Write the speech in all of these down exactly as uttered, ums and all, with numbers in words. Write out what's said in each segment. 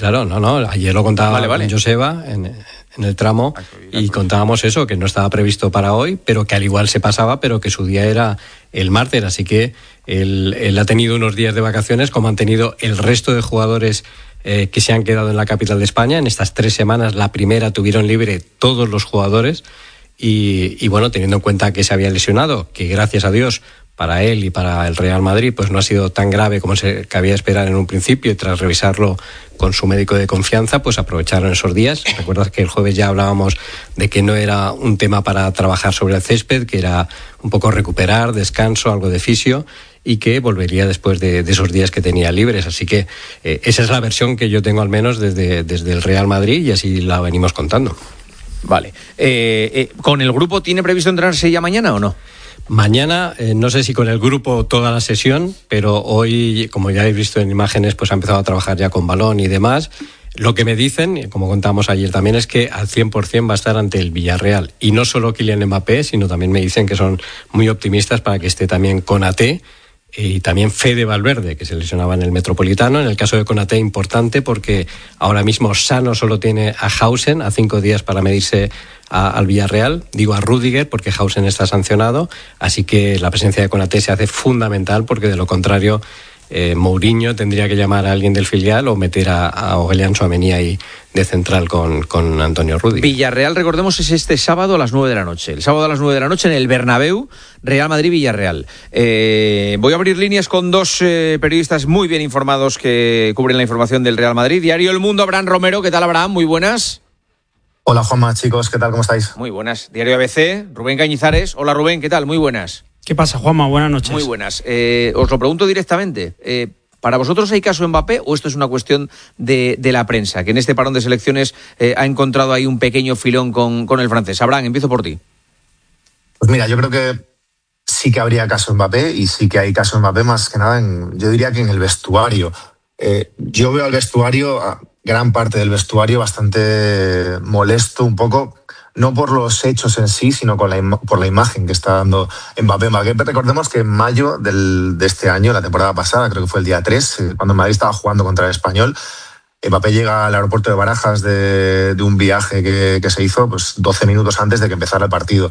Claro, no, no, ayer lo contaba vale, vale. con Joseba en, en el tramo y contábamos eso, que no estaba previsto para hoy, pero que al igual se pasaba, pero que su día era el martes, así que él, él ha tenido unos días de vacaciones, como han tenido el resto de jugadores eh, que se han quedado en la capital de España. En estas tres semanas, la primera tuvieron libre todos los jugadores y, y bueno, teniendo en cuenta que se había lesionado, que gracias a Dios para él y para el Real Madrid pues no ha sido tan grave como se cabía esperar en un principio, y tras revisarlo con su médico de confianza pues aprovecharon esos días. Recuerdas que el jueves ya hablábamos de que no era un tema para trabajar sobre el césped, que era un poco recuperar, descanso, algo de fisio, y que volvería después de, de esos días que tenía libres. Así que eh, esa es la versión que yo tengo al menos desde, desde el Real Madrid, y así la venimos contando. Vale. Eh, eh, ¿Con el grupo tiene previsto entrenarse ya mañana o no? Mañana, eh, no sé si con el grupo toda la sesión, pero hoy, como ya habéis visto en imágenes, pues ha empezado a trabajar ya con balón y demás. Lo que me dicen, como contábamos ayer también, es que al cien por ciento va a estar ante el Villarreal. Y no solo Kylian Mbappé, sino también me dicen que son muy optimistas para que esté también Konaté y también Fede Valverde, que se lesionaba en el Metropolitano. En el caso de Konaté, importante porque ahora mismo sano solo tiene a Hausen a cinco días para medirse a, al Villarreal. Digo a Rüdiger porque Hausen está sancionado, así que la presencia de Konaté se hace fundamental, porque de lo contrario eh, Mourinho tendría que llamar a alguien del filial o meter a, a Aurelian Tchouaméni ahí de central con, con Antonio Rüdiger. Villarreal, recordemos, es este sábado a las nueve de la noche. El sábado a las nueve de la noche en el Bernabéu, Real Madrid-Villarreal. Eh, voy a abrir líneas con dos eh, periodistas muy bien informados que cubren la información del Real Madrid. Diario El Mundo, Abraham Romero. ¿Qué tal, Abraham? Muy buenas. Hola, Juanma, chicos. ¿Qué tal? ¿Cómo estáis? Muy buenas. Diario A B C, Rubén Cañizares. Hola, Rubén. ¿Qué tal? Muy buenas. ¿Qué pasa, Juanma? Buenas noches. Muy buenas. Eh, os lo pregunto directamente. Eh, ¿Para vosotros hay caso Mbappé o esto es una cuestión de, de la prensa, que en este parón de selecciones eh, ha encontrado ahí un pequeño filón con, con el francés? Abraham, empiezo por ti. Pues mira, yo creo que sí que habría caso Mbappé, y sí que hay caso Mbappé más que nada, en, yo diría que en el vestuario. Eh, yo veo al vestuario, a gran parte del vestuario, bastante molesto un poco, no por los hechos en sí, sino con la im- por la imagen que está dando Mbappé. Mbappé, recordemos que en mayo del, de este año, la temporada pasada, creo que fue el día tres, cuando Madrid estaba jugando contra el Español, Mbappé llega al aeropuerto de Barajas de, de un viaje que, que se hizo pues doce minutos antes de que empezara el partido.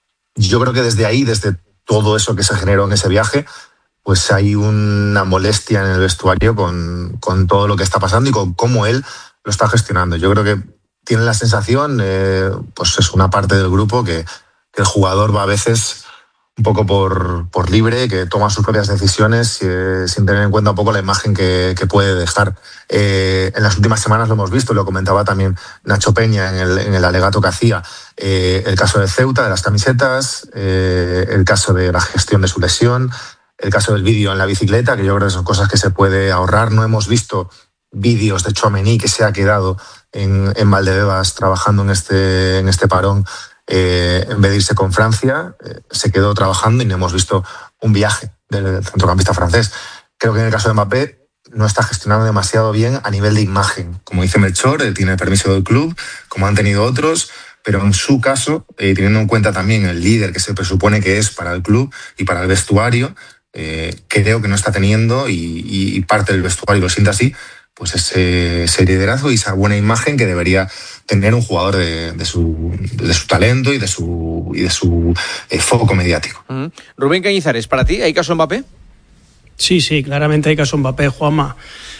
Yo creo que desde ahí, desde todo eso que se generó en ese viaje, pues hay una molestia en el vestuario con, con todo lo que está pasando y con cómo él lo está gestionando. Yo creo que tiene la sensación, eh, pues es una parte del grupo, que, que el jugador va a veces un poco por, por libre, que toma sus propias decisiones eh, sin tener en cuenta un poco la imagen que, que puede dejar. Eh, en las últimas semanas lo hemos visto, lo comentaba también Nacho Peña en el, en el alegato que hacía, eh, el caso de Ceuta, de las camisetas, eh, el caso de la gestión de su lesión, el caso del vídeo en la bicicleta, que yo creo que son cosas que se puede ahorrar. No hemos visto vídeos de Tchouaméni, que se ha quedado en, en Valdebebas trabajando en este, en este parón, eh, en vez de irse con Francia, eh, se quedó trabajando y no hemos visto un viaje del centrocampista francés. Creo que en el caso de Mbappé no está gestionando demasiado bien a nivel de imagen. Como dice Melchor, él tiene permiso del club, como han tenido otros, pero en su caso, eh, teniendo en cuenta también el líder que se presupone que es para el club y para el vestuario, eh, creo que no está teniendo, y, y parte del vestuario lo siente así, pues ese, ese liderazgo y esa buena imagen que debería tener un jugador de, de, su, de su talento y de su, y de su eh, foco mediático. Uh-huh. Rubén Cañizares, ¿para ti hay caso Mbappé? Sí, sí, claramente hay caso Mbappé, Juanma.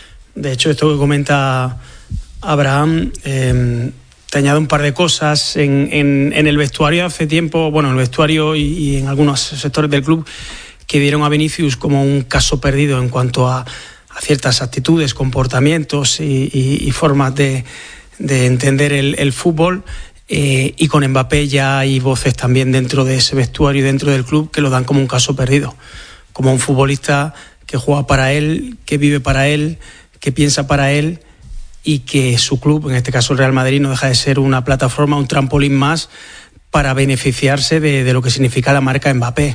De hecho, esto que comenta Abraham, eh, te añado un par de cosas. En, en, en el vestuario hace tiempo, bueno, en el vestuario y, y en algunos sectores del club, que vieron a Vinicius como un caso perdido en cuanto a a ciertas actitudes, comportamientos y, y, y formas de, de entender el, el fútbol, eh, y con Mbappé ya hay voces también dentro de ese vestuario y dentro del club que lo dan como un caso perdido, como un futbolista que juega para él, que vive para él, que piensa para él, y que su club, en este caso el Real Madrid, no deja de ser una plataforma, un trampolín más para beneficiarse de, de lo que significa la marca Mbappé.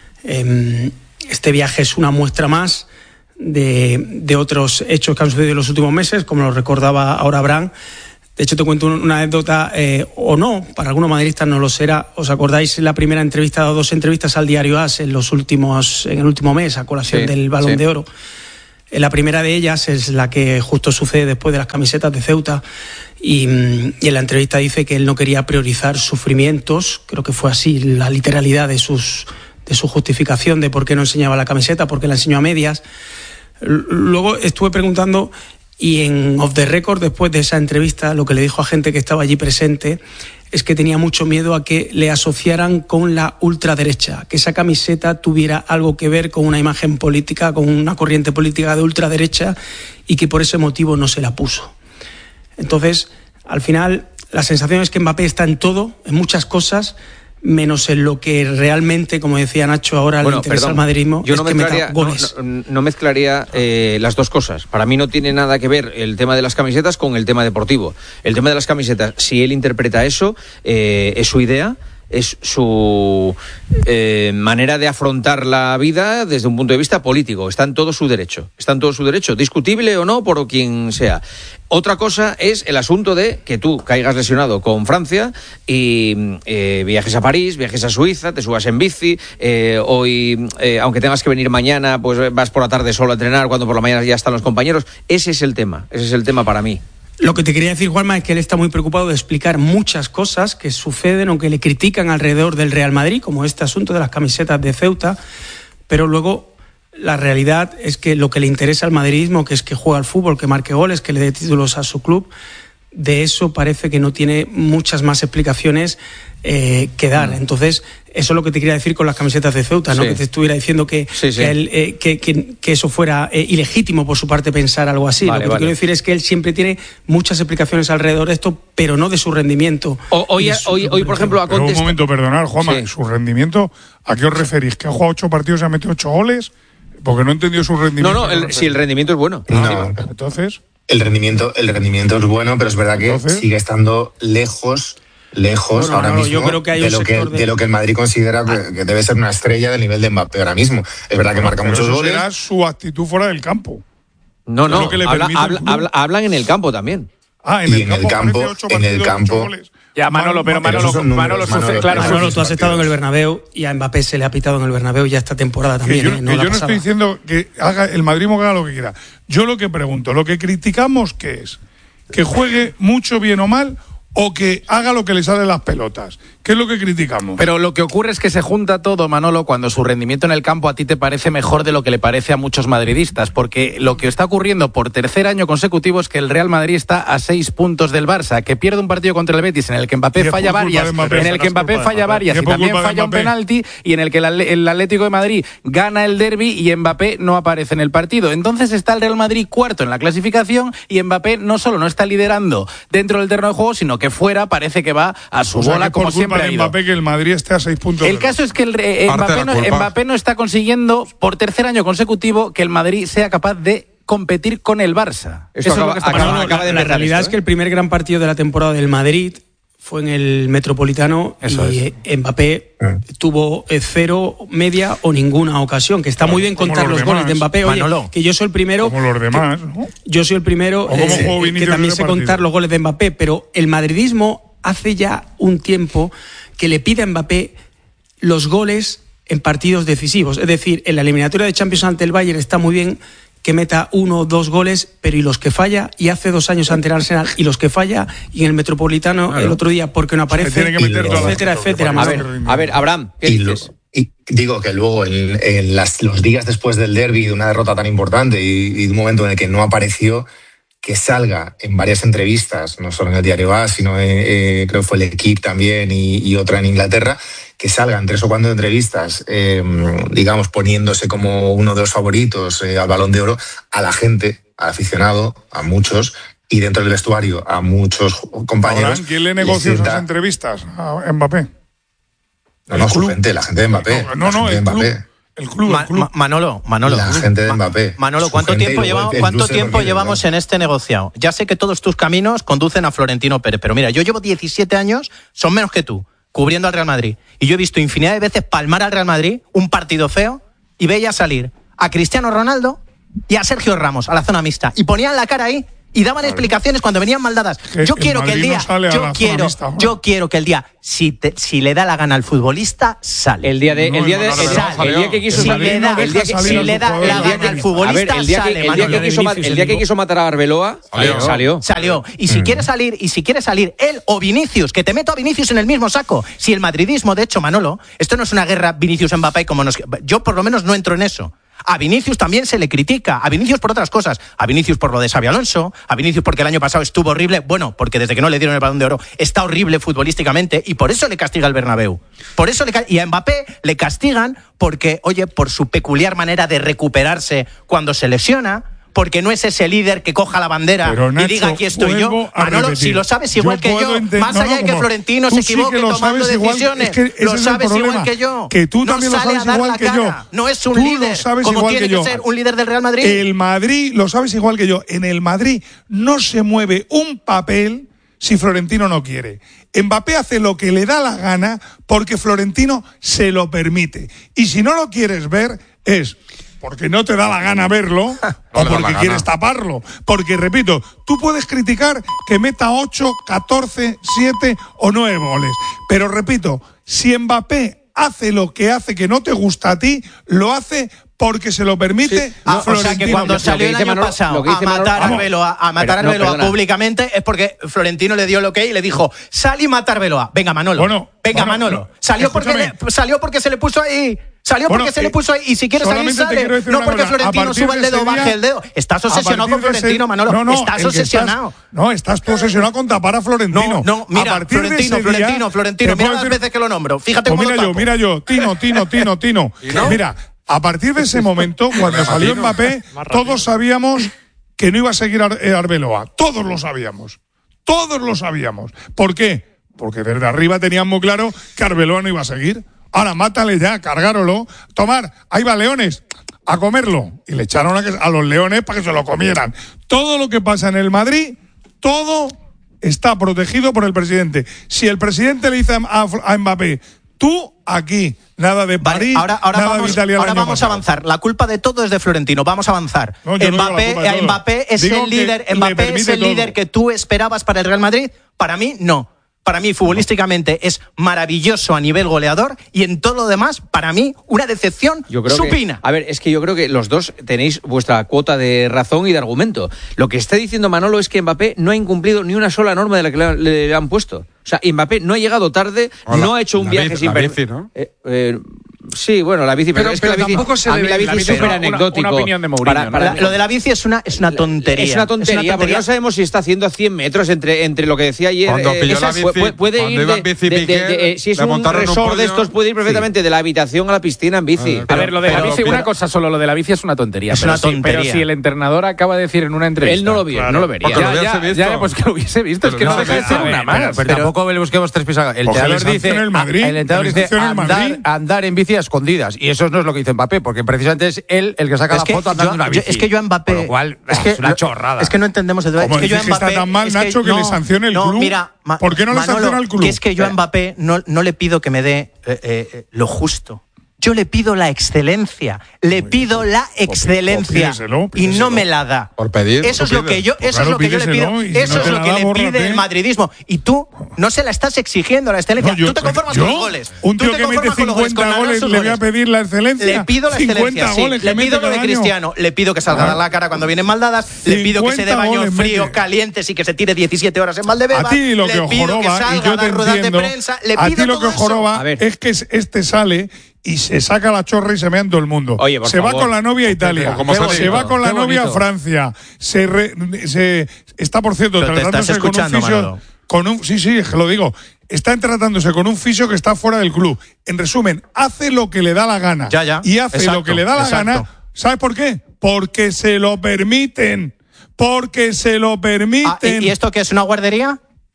Eh, este viaje es una muestra más De, de otros hechos que han sucedido en los últimos meses, como lo recordaba ahora Abraham. De hecho, te cuento una anécdota, eh, o no, para algunos madridistas no lo será. ¿Os acordáis la primera entrevista, o dos entrevistas al diario AS en los últimos, en el último mes, a colación sí, del Balón sí. de Oro? La primera de ellas es la que justo sucede después de las camisetas de Ceuta y, y en la entrevista dice que él no quería priorizar sufrimientos, creo que fue así la literalidad de, sus, de su justificación de por qué no enseñaba la camiseta, por qué la enseñó a medias. Luego estuve preguntando y en Off the Record, después de esa entrevista, lo que le dijo a gente que estaba allí presente es que tenía mucho miedo a que le asociaran con la ultraderecha, que esa camiseta tuviera algo que ver con una imagen política, con una corriente política de ultraderecha y que por ese motivo no se la puso. Entonces, al final, la sensación es que Mbappé está en todo, en muchas cosas, menos en lo que realmente, como decía Nacho, ahora bueno, le interesa al madridismo, yo no es que meta goles. No, no, no mezclaría eh, las dos cosas. Para mí no tiene nada que ver el tema de las camisetas con el tema deportivo. El tema de las camisetas, si él interpreta eso, eh, es su idea, es su eh, manera de afrontar la vida desde un punto de vista político. Está en todo su derecho. Está en todo su derecho, discutible o no por quien sea. Otra cosa es el asunto de que tú caigas lesionado con Francia y eh, viajes a París, viajes a Suiza, te subas en bici, eh, hoy, eh, aunque tengas que venir mañana, pues vas por la tarde solo a entrenar cuando por la mañana ya están los compañeros. Ese es el tema, ese es el tema para mí. Lo que te quería decir, Juanma, es que él está muy preocupado de explicar muchas cosas que suceden o que le critican alrededor del Real Madrid, como este asunto de las camisetas de Ceuta, pero luego la realidad es que lo que le interesa al madridismo, que es que juegue al fútbol, que marque goles, que le dé títulos a su club, de eso parece que no tiene muchas más explicaciones eh, que dar. Entonces, eso es lo que te quería decir con las camisetas de Ceuta, ¿no? Sí. Que te estuviera diciendo que, sí, sí. que, él, eh, que, que, que eso fuera eh, ilegítimo por su parte pensar algo así. Vale, lo que vale. te quiero decir es que él siempre tiene muchas explicaciones alrededor de esto, pero no de su rendimiento. O, hoy, su hoy, hoy, por ejemplo, ha contestado... Un momento, perdonad, Juanma, sí. ¿Su rendimiento a qué os referís? ¿Que ha jugado ocho partidos y ha metido ocho goles? Porque no entendió su rendimiento. No, no, el, si el rendimiento es bueno. No. Entonces... El rendimiento, el rendimiento es bueno, pero es verdad que ¿Entonces? sigue estando lejos, lejos bueno, ahora no, mismo yo creo que hay de, un lo que, de... de lo que el Madrid considera que, que debe ser una estrella del nivel de Mbappé ahora mismo. Es verdad que bueno, marca pero muchos eso goles. Será su actitud fuera del campo. No, no, habla, habla, habla, hablan en el campo también. Ah, en y el en campo, el campo, en el campo. Ya, Manolo, pero Manolo, pero Manolo, Manolo, Manolo, Manolo, claro, Manolo, tú has estado en el Bernabéu y a Mbappé se le ha pitado en el Bernabéu ya esta temporada también. Que yo, ¿eh? no, que yo no estoy diciendo que haga el madridismo que haga lo que quiera. Yo lo que pregunto, lo que criticamos, ¿qué es? ¿Que juegue mucho, bien o mal, o que haga lo que le sale las pelotas? ¿Qué es lo que criticamos? Pero lo que ocurre es que se junta todo, Manolo, cuando su rendimiento en el campo a ti te parece mejor de lo que le parece a muchos madridistas, porque lo que está ocurriendo por tercer año consecutivo es que el Real Madrid está a seis puntos del Barça, que pierde un partido contra el Betis en el que Mbappé falla varias, Mbappé, en el que Mbappé falla varias y también falla un penalti, y en el que el Atlético de Madrid gana el derbi y Mbappé no aparece en el partido. Entonces está el Real Madrid cuarto en la clasificación y Mbappé no solo no está liderando dentro del terreno de juego, sino que fuera parece que va a su o sea, bola como siempre ha ido. Mbappé, que el Madrid esté a seis puntos. El caso es que el, eh, Mbappé, no, Mbappé no está consiguiendo por tercer año consecutivo que el Madrid sea capaz de competir con el Barça. Esto Eso acaba, es lo que está acaba, pasando. acaba de la, la realidad esto, es que el primer gran partido de la temporada del Madrid fue en el Metropolitano. Eso y es. Mbappé eh. tuvo cero, media o ninguna ocasión, que está muy bien contar los, los goles de Mbappé. Oye, Manolo, que yo soy el primero... Como los demás, ¿no? Yo soy el primero eh, que también sé contar los goles de Mbappé, pero el madridismo hace ya un tiempo que le pide a Mbappé los goles en partidos decisivos. Es decir, en la eliminatoria de Champions ante el Bayern está muy bien que meta uno o dos goles, pero y los que falla, y hace dos años ante el Arsenal, y los que falla, y en el Metropolitano claro. el otro día porque no aparece, etcétera, etcétera. A ver, a ver, Abraham, ¿qué y dices? Lo, y digo que luego, en, en las, los días después del derbi, de una derrota tan importante y, y de un momento en el que no apareció, que salga en varias entrevistas, no solo en el Diario A, sino en, eh, creo que fue el Equipo también y, y otra en Inglaterra, que salgan tres o cuatro entrevistas, eh, digamos, poniéndose como uno de los favoritos eh, al Balón de Oro, a la gente, al aficionado, a muchos, y dentro del vestuario a muchos compañeros. Ahora, ¿quién le negoció esas entrevistas a Mbappé? No, no, su gente, la gente de Mbappé. No, no, no el Mbappé. Club. El club, Ma- el club. Ma- Manolo, Manolo. La gente de Mbappé. Manolo, ¿cuánto tiempo, lleva, ¿cuánto tiempo llevamos ¿verdad? en este negociado? Ya sé que todos tus caminos conducen a Florentino Pérez, pero mira, yo llevo diecisiete años, son menos que tú, cubriendo al Real Madrid. Y yo he visto infinidad de veces palmar al Real Madrid, un partido feo, y veía salir a Cristiano Ronaldo y a Sergio Ramos, a la zona mixta. Y ponían la cara ahí Y daban explicaciones cuando venían mal dadas. Yo quiero que el día, yo quiero, yo quiero que el día, si te, si le da la gana al futbolista, sale. El día de, el día de, el día que quiso, si le da, el día que, si le da la gana al futbolista, el día que, sale. El día que quiso, el día que quiso matar a Arbeloa, salió, salió, salió. Y si quiere salir, y si quiere salir él o Vinicius, que te meto a Vinicius en el mismo saco. Si el madridismo, de hecho, Manolo, esto no es una guerra Vinicius-Mbappé como nos, yo por lo menos no entro en eso. A Vinicius también se le critica, a Vinicius por otras cosas, a Vinicius por lo de Xabi Alonso, a Vinicius porque el año pasado estuvo horrible, bueno, porque desde que no le dieron el Balón de Oro está horrible futbolísticamente y por eso le castiga el Bernabéu. Por eso le y a Mbappé le castigan porque, oye, por su peculiar manera de recuperarse cuando se lesiona. Porque no es ese líder que coja la bandera Pero, Nacho, y diga aquí estoy yo. Manolo, repetir. Si lo sabes igual yo que yo, ente- más allá no, no, de que Florentino se equivoque sí tomando decisiones, igual, es que lo sabes es igual que yo. Que tú también no lo sabes igual que yo. No es un tú líder, lo sabes como igual tiene que, que ser un líder del Real Madrid. El Madrid, lo sabes igual que yo, en el Madrid no se mueve un papel si Florentino no quiere. Mbappé hace lo que le da la gana porque Florentino se lo permite. Y si no lo quieres ver, es porque no te da la gana verlo no o porque quieres taparlo. Porque, repito, tú puedes criticar que meta ocho, catorce, siete o nueve goles. Pero, repito, si Mbappé hace lo que hace que no te gusta a ti, lo hace porque se lo permite sí. ah, Florentino. O sea que cuando salió el año Manolo, pasado a matar a Arbeloa, a matar a Arbeloa no, públicamente es porque Florentino le dio lo que y le dijo, sal y mata a Arbeloa. Venga, Manolo. Bueno, venga, bueno, Manolo. No, salió, porque le, salió porque se le puso ahí... Salió porque bueno, se le puso ahí y si quieres salir sale, no porque cosa. Florentino suba el dedo o baje el dedo. Estás obsesionado con Florentino, ese, Manolo. No, no, estás obsesionado. Estás, no, estás obsesionado con tapar a Florentino. No, no, mira, a Florentino, día, Florentino, Florentino, mira las decir, veces que lo nombro. Fíjate pues cómo mira lo tapo. yo, mira yo, Tino, Tino, Tino, Tino. ¿No? Mira, a partir de ese momento, cuando salió Mbappé, todos sabíamos que no iba a seguir Arbeloa. Todos lo sabíamos. Todos lo sabíamos. ¿Por qué? Porque desde arriba tenían muy claro que Arbeloa no iba a seguir. Ahora, mátale ya, cargárolo. Tomar, ahí va Leones, a comerlo. Y le echaron a, que, a los Leones para que se lo comieran. Todo lo que pasa en el Madrid, todo está protegido por el presidente. Si el presidente le dice a, a Mbappé, tú aquí, nada de París, vale, ahora, ahora nada vamos, de Italia. Ahora vamos pasado. a avanzar. La culpa de todo es de Florentino. Vamos a avanzar. No, Mbappé, no Mbappé es Digo el líder, Mbappé es el todo. líder que tú esperabas para el Real Madrid. Para mí, no. Para mí, futbolísticamente, es maravilloso a nivel goleador y en todo lo demás, para mí, una decepción yo creo supina. Que, a ver, es que yo creo que los dos tenéis vuestra cuota de razón y de argumento. Lo que está diciendo Manolo es que Mbappé no ha incumplido ni una sola norma de la que le, le han puesto. O sea, Mbappé no ha llegado tarde, Hola, no ha hecho un viaje bici, sin... La bici, ¿no? Eh, eh, sí, bueno, la bici, pero, pero es que pero la bici, tampoco se a mí la bici la es súper anecdótico. Una, una opinión de Mourinho. Para, para la, lo de la bici es una, es una tontería. Es una tontería, es una tontería porque no sabemos si está haciendo a cien metros entre, entre lo que decía ayer. Cuando eh, pilló esas, la bici, puede ir de, bici de, de, de, de, eh, si es un resort de estos, puede ir perfectamente sí. de la habitación a la piscina en bici. A ver, lo de la bici, una cosa solo, lo de la bici es una tontería. Es una tontería. Pero si el entrenador acaba de decir en una entrevista... Él no lo vio, no lo vería. Ya, pues que lo hubiese visto, es que no deja de ser una más. Pero tampoco le busquemos tres pisadas. El entrenador dice, el entrenador dice andar, andar en bici a escondidas. Y eso no es lo que dice Mbappé, porque precisamente es él el que saca la foto andando en una bici. Es que yo a Mbappé... Con lo cual, es, que, es una chorrada. Es que no entendemos... El, Como es que yo a Mbappé, que está tan mal, Nacho, que, que le sancione el no, club. Mira, ma, ¿Por qué no Manolo, le sanciona el club? Que es que yo a Mbappé no, no le pido que me dé eh, eh, lo justo. Yo le pido la excelencia, le pido la excelencia pídeselo, pídeselo. y no me la da. Por pedir, eso es lo que yo, eso claro, es lo que yo le pido, si eso no es lo que da, le bórrate. pide el madridismo. Y tú no se la estás exigiendo la excelencia. No, yo, tú te conformas yo, con los goles. Un tío tú te que mete cincuenta goles, le voy a pedir la excelencia. Le pido la excelencia, sí. Goles le pido lo de Cristiano, le pido que salga a dar la cara cuando vienen mal dadas, le pido que se dé baños fríos, calientes y que se tire diecisiete horas en Valdebebas. A ti lo que os joroba, y yo te entiendo, a ti lo que os joroba es que este sale y se saca la chorra y se mea en todo el mundo. Oye, se favor. va con la novia a Italia, se, se va con la novia a Francia, se, re, se está, por cierto, Pero tratándose con un fisio, con un, sí, sí, lo digo, está tratándose con un fisio que está fuera del club. En resumen, hace lo que le da la gana. Ya, ya. Y hace exacto, lo que le da la exacto. gana. ¿Sabes por qué? Porque se lo permiten. Porque se lo permiten. Ah, ¿y, ¿Y esto qué es una guardería?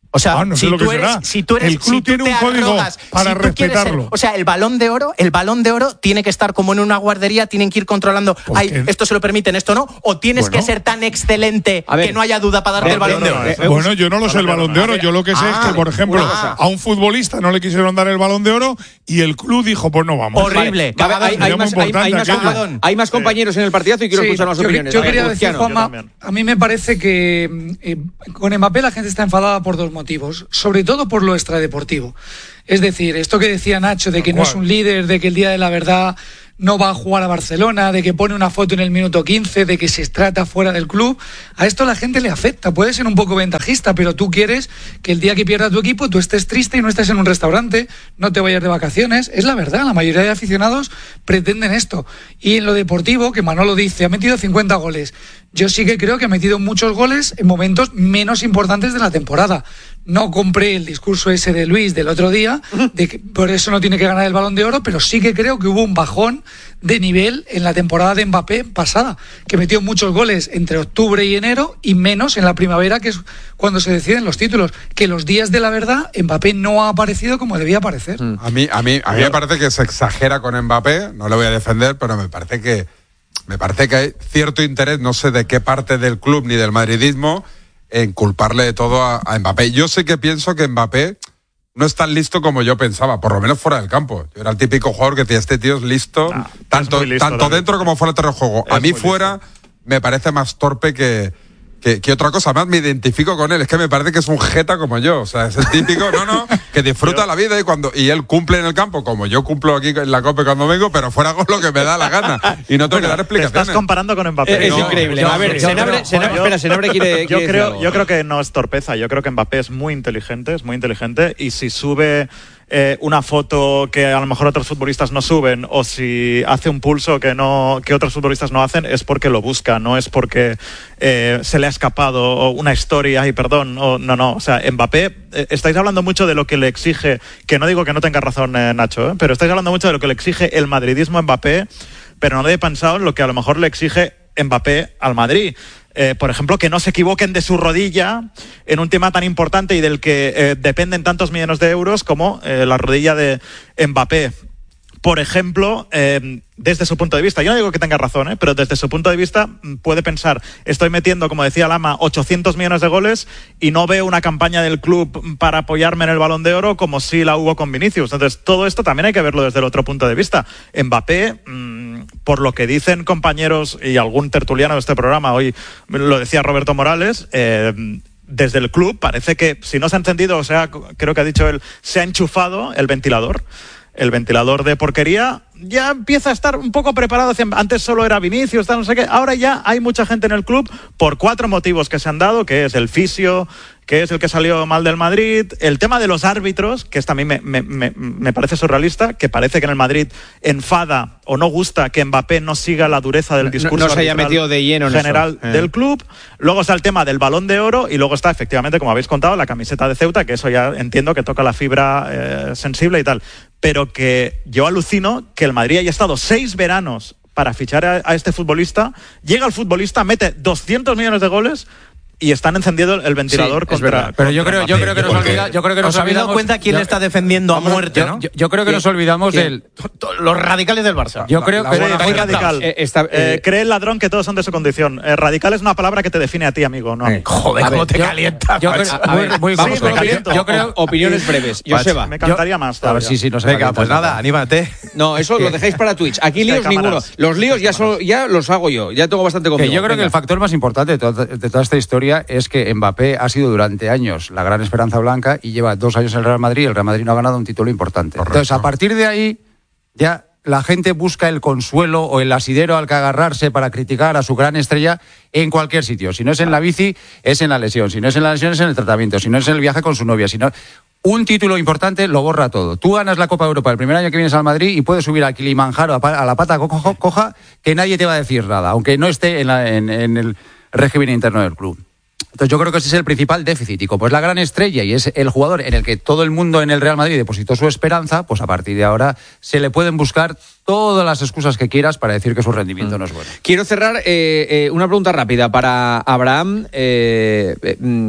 O sea, ah, no sé si, lo que tú eres, será. si tú eres, el club si tiene tú un código arrogas, para si respetarlo. Ser, o sea, el balón de oro, el balón de oro tiene que estar como en una guardería, tienen que ir controlando, ay, esto se lo permiten, esto no, o tienes bueno, que ser tan excelente ver, que no haya duda para darte el balón de oro. Eh, bueno, yo no lo sé el balón de oro, yo lo que sé ah, es que, por ejemplo, a un futbolista no le quisieron dar el balón de oro y el club dijo, pues no vamos. Horrible. Vale, hay, hay, más, hay, hay, más, hay más compañeros sí. en el partidazo y quiero sí, escuchar más yo, opiniones. Yo quería decir, Juanma, a mí me parece que eh, con Mbappé la gente está enfadada por dos motivos, sobre todo por lo extradeportivo. Es decir, esto que decía Nacho de que no es un líder, de que el día de la verdad no va a jugar a Barcelona, de que pone una foto en el minuto quince, de que se trata fuera del club, a esto la gente le afecta. Puede ser un poco ventajista, pero tú quieres que el día que pierda tu equipo tú estés triste y no estés en un restaurante, no te vayas de vacaciones. Es la verdad, la mayoría de aficionados pretenden esto. Y en lo deportivo, que Manolo dice, ha metido cincuenta goles. Yo sí que creo que ha metido muchos goles en momentos menos importantes de la temporada. No compré el discurso ese de Luis del otro día, de que por eso no tiene que ganar el Balón de Oro, pero sí que creo que hubo un bajón de nivel en la temporada de Mbappé pasada, que metió muchos goles entre octubre y enero y menos en la primavera, que es cuando se deciden los títulos. Que los días de la verdad, Mbappé no ha aparecido como debía aparecer. A mí, a mí, a mí me parece que se exagera con Mbappé, no lo voy a defender, pero me parece que me parece que hay cierto interés, no sé de qué parte del club ni del madridismo, en culparle de todo a, a Mbappé. Yo sé que pienso que Mbappé no es tan listo como yo pensaba, por lo menos fuera del campo. Yo era el típico jugador que decía, este tío es listo, no, tanto, es listo, tanto dentro como fuera del terreno de juego. Es a mí fuera listo. Me parece más torpe que, que, que otra cosa. Más me identifico con él, es que me parece que es un jeta como yo. O sea, es el típico, no, no, que disfruta yo, la vida y cuando y él cumple en el campo, como yo cumplo aquí en la COPE cuando vengo, pero fuera con lo que me da la gana. Y no tengo bueno, que dar explicaciones. Te estás comparando con Mbappé. Es, no, es increíble. Yo, a ver, yo, Senabre, yo, Senabre, yo, espera, Senabre quiere, yo, quiere creo, yo creo que no es torpeza. Yo creo que Mbappé es muy inteligente, es muy inteligente. Y si sube Eh, una foto que a lo mejor otros futbolistas no suben, o si hace un pulso que no que otros futbolistas no hacen, es porque lo busca, no es porque eh, se le ha escapado o una historia y perdón, o, no, no, o sea, Mbappé, eh, estáis hablando mucho de lo que le exige, que no digo que no tenga razón eh, Nacho, eh, pero estáis hablando mucho de lo que le exige el madridismo a Mbappé, pero no he pensado en lo que a lo mejor le exige Mbappé al Madrid. Eh, por ejemplo, que no se equivoquen de su rodilla en un tema tan importante y del que eh, dependen tantos millones de euros como eh, la rodilla de Mbappé. Por ejemplo, eh, desde su punto de vista, yo no digo que tenga razón, ¿eh? pero desde su punto de vista puede pensar, estoy metiendo, como decía Lama, ochocientos millones de goles y no veo una campaña del club para apoyarme en el Balón de Oro como si la hubo con Vinicius. Entonces, todo esto también hay que verlo desde el otro punto de vista. Mbappé, mmm, por lo que dicen compañeros y algún tertuliano de este programa, hoy lo decía Roberto Morales, eh, desde el club parece que, si no se ha encendido, o sea, creo que ha dicho él, se ha enchufado el ventilador. El ventilador de porquería ya empieza a estar un poco preparado. Antes solo era Vinicius, tal, no sé qué. Ahora ya hay mucha gente en el club por cuatro motivos que se han dado, que es el fisio, que es el que salió mal del Madrid, el tema de los árbitros, que es también me, me, me, me parece surrealista, que parece que en el Madrid enfada o no gusta que Mbappé no siga la dureza del discurso no, no se haya metido de lleno en general eso. Eh. del club. Luego está el tema del Balón de Oro y luego está, efectivamente, como habéis contado, la camiseta de Ceuta, que eso ya entiendo que toca la fibra eh, sensible y tal. Pero que yo alucino que el Madrid haya estado seis veranos para fichar a, a este futbolista, llega el futbolista, mete doscientos millones de goles y están encendiendo el ventilador sí, contra. Pero yo creo, yo creo que nos olvida, yo creo que nos ¿Os habéis dado cuenta quién yo, le está defendiendo a muerte, yo, ¿no? Yo, yo creo que nos olvidamos del los radicales del Barça. Yo creo la, que la muy radical. Eh, esta, eh, eh, cree el ladrón que todos son de su condición. Eh, radical es una palabra que te define a ti, amigo, ¿no? Eh, joder, cómo te yo, calienta. Yo creo, a ver, muy, vamos sí, con caliento. Yo creo opiniones breves. Joseba. Me cantaría yo, más. A ver, sí, sí, no sé. Venga, pues nada, anímate. No, eso lo dejáis para Twitch. Aquí líos ninguno. Los líos ya, solo, ya los hago yo. Ya tengo bastante confianza. Yo creo que el factor más importante de toda, de toda esta historia es que Mbappé ha sido durante años la gran esperanza blanca y lleva dos años en el Real Madrid y el Real Madrid no ha ganado un título importante. Correcto. Entonces, a partir de ahí, ya la gente busca el consuelo o el asidero al que agarrarse para criticar a su gran estrella en cualquier sitio. Si no es en la bici, es en la lesión. Si no es en la lesión, es en el tratamiento. Si no es en el viaje con su novia. Si no... Un título importante lo borra todo. Tú ganas la Copa de Europa el primer año que vienes al Madrid y puedes subir a Kilimanjaro a la pata coja, coja que nadie te va a decir nada, aunque no esté en, la, en, en el régimen interno del club. Entonces yo creo que ese es el principal déficit y como es la gran estrella y es el jugador en el que todo el mundo en el Real Madrid depositó su esperanza, pues a partir de ahora se le pueden buscar todas las excusas que quieras para decir que su rendimiento mm. no es bueno. Quiero cerrar eh, eh, una pregunta rápida para Abraham. Eh, eh,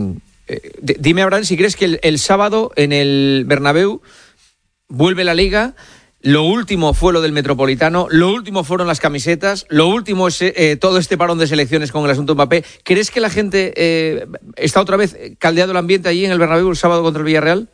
Eh, dime, Abraham, si crees que el, el sábado en el Bernabéu vuelve la Liga. Lo último fue lo del Metropolitano, lo último fueron las camisetas, lo último es eh, todo este parón de selecciones con el asunto Mbappé. ¿Crees que la gente eh, está otra vez caldeado el ambiente allí en el Bernabéu el sábado contra el Villarreal?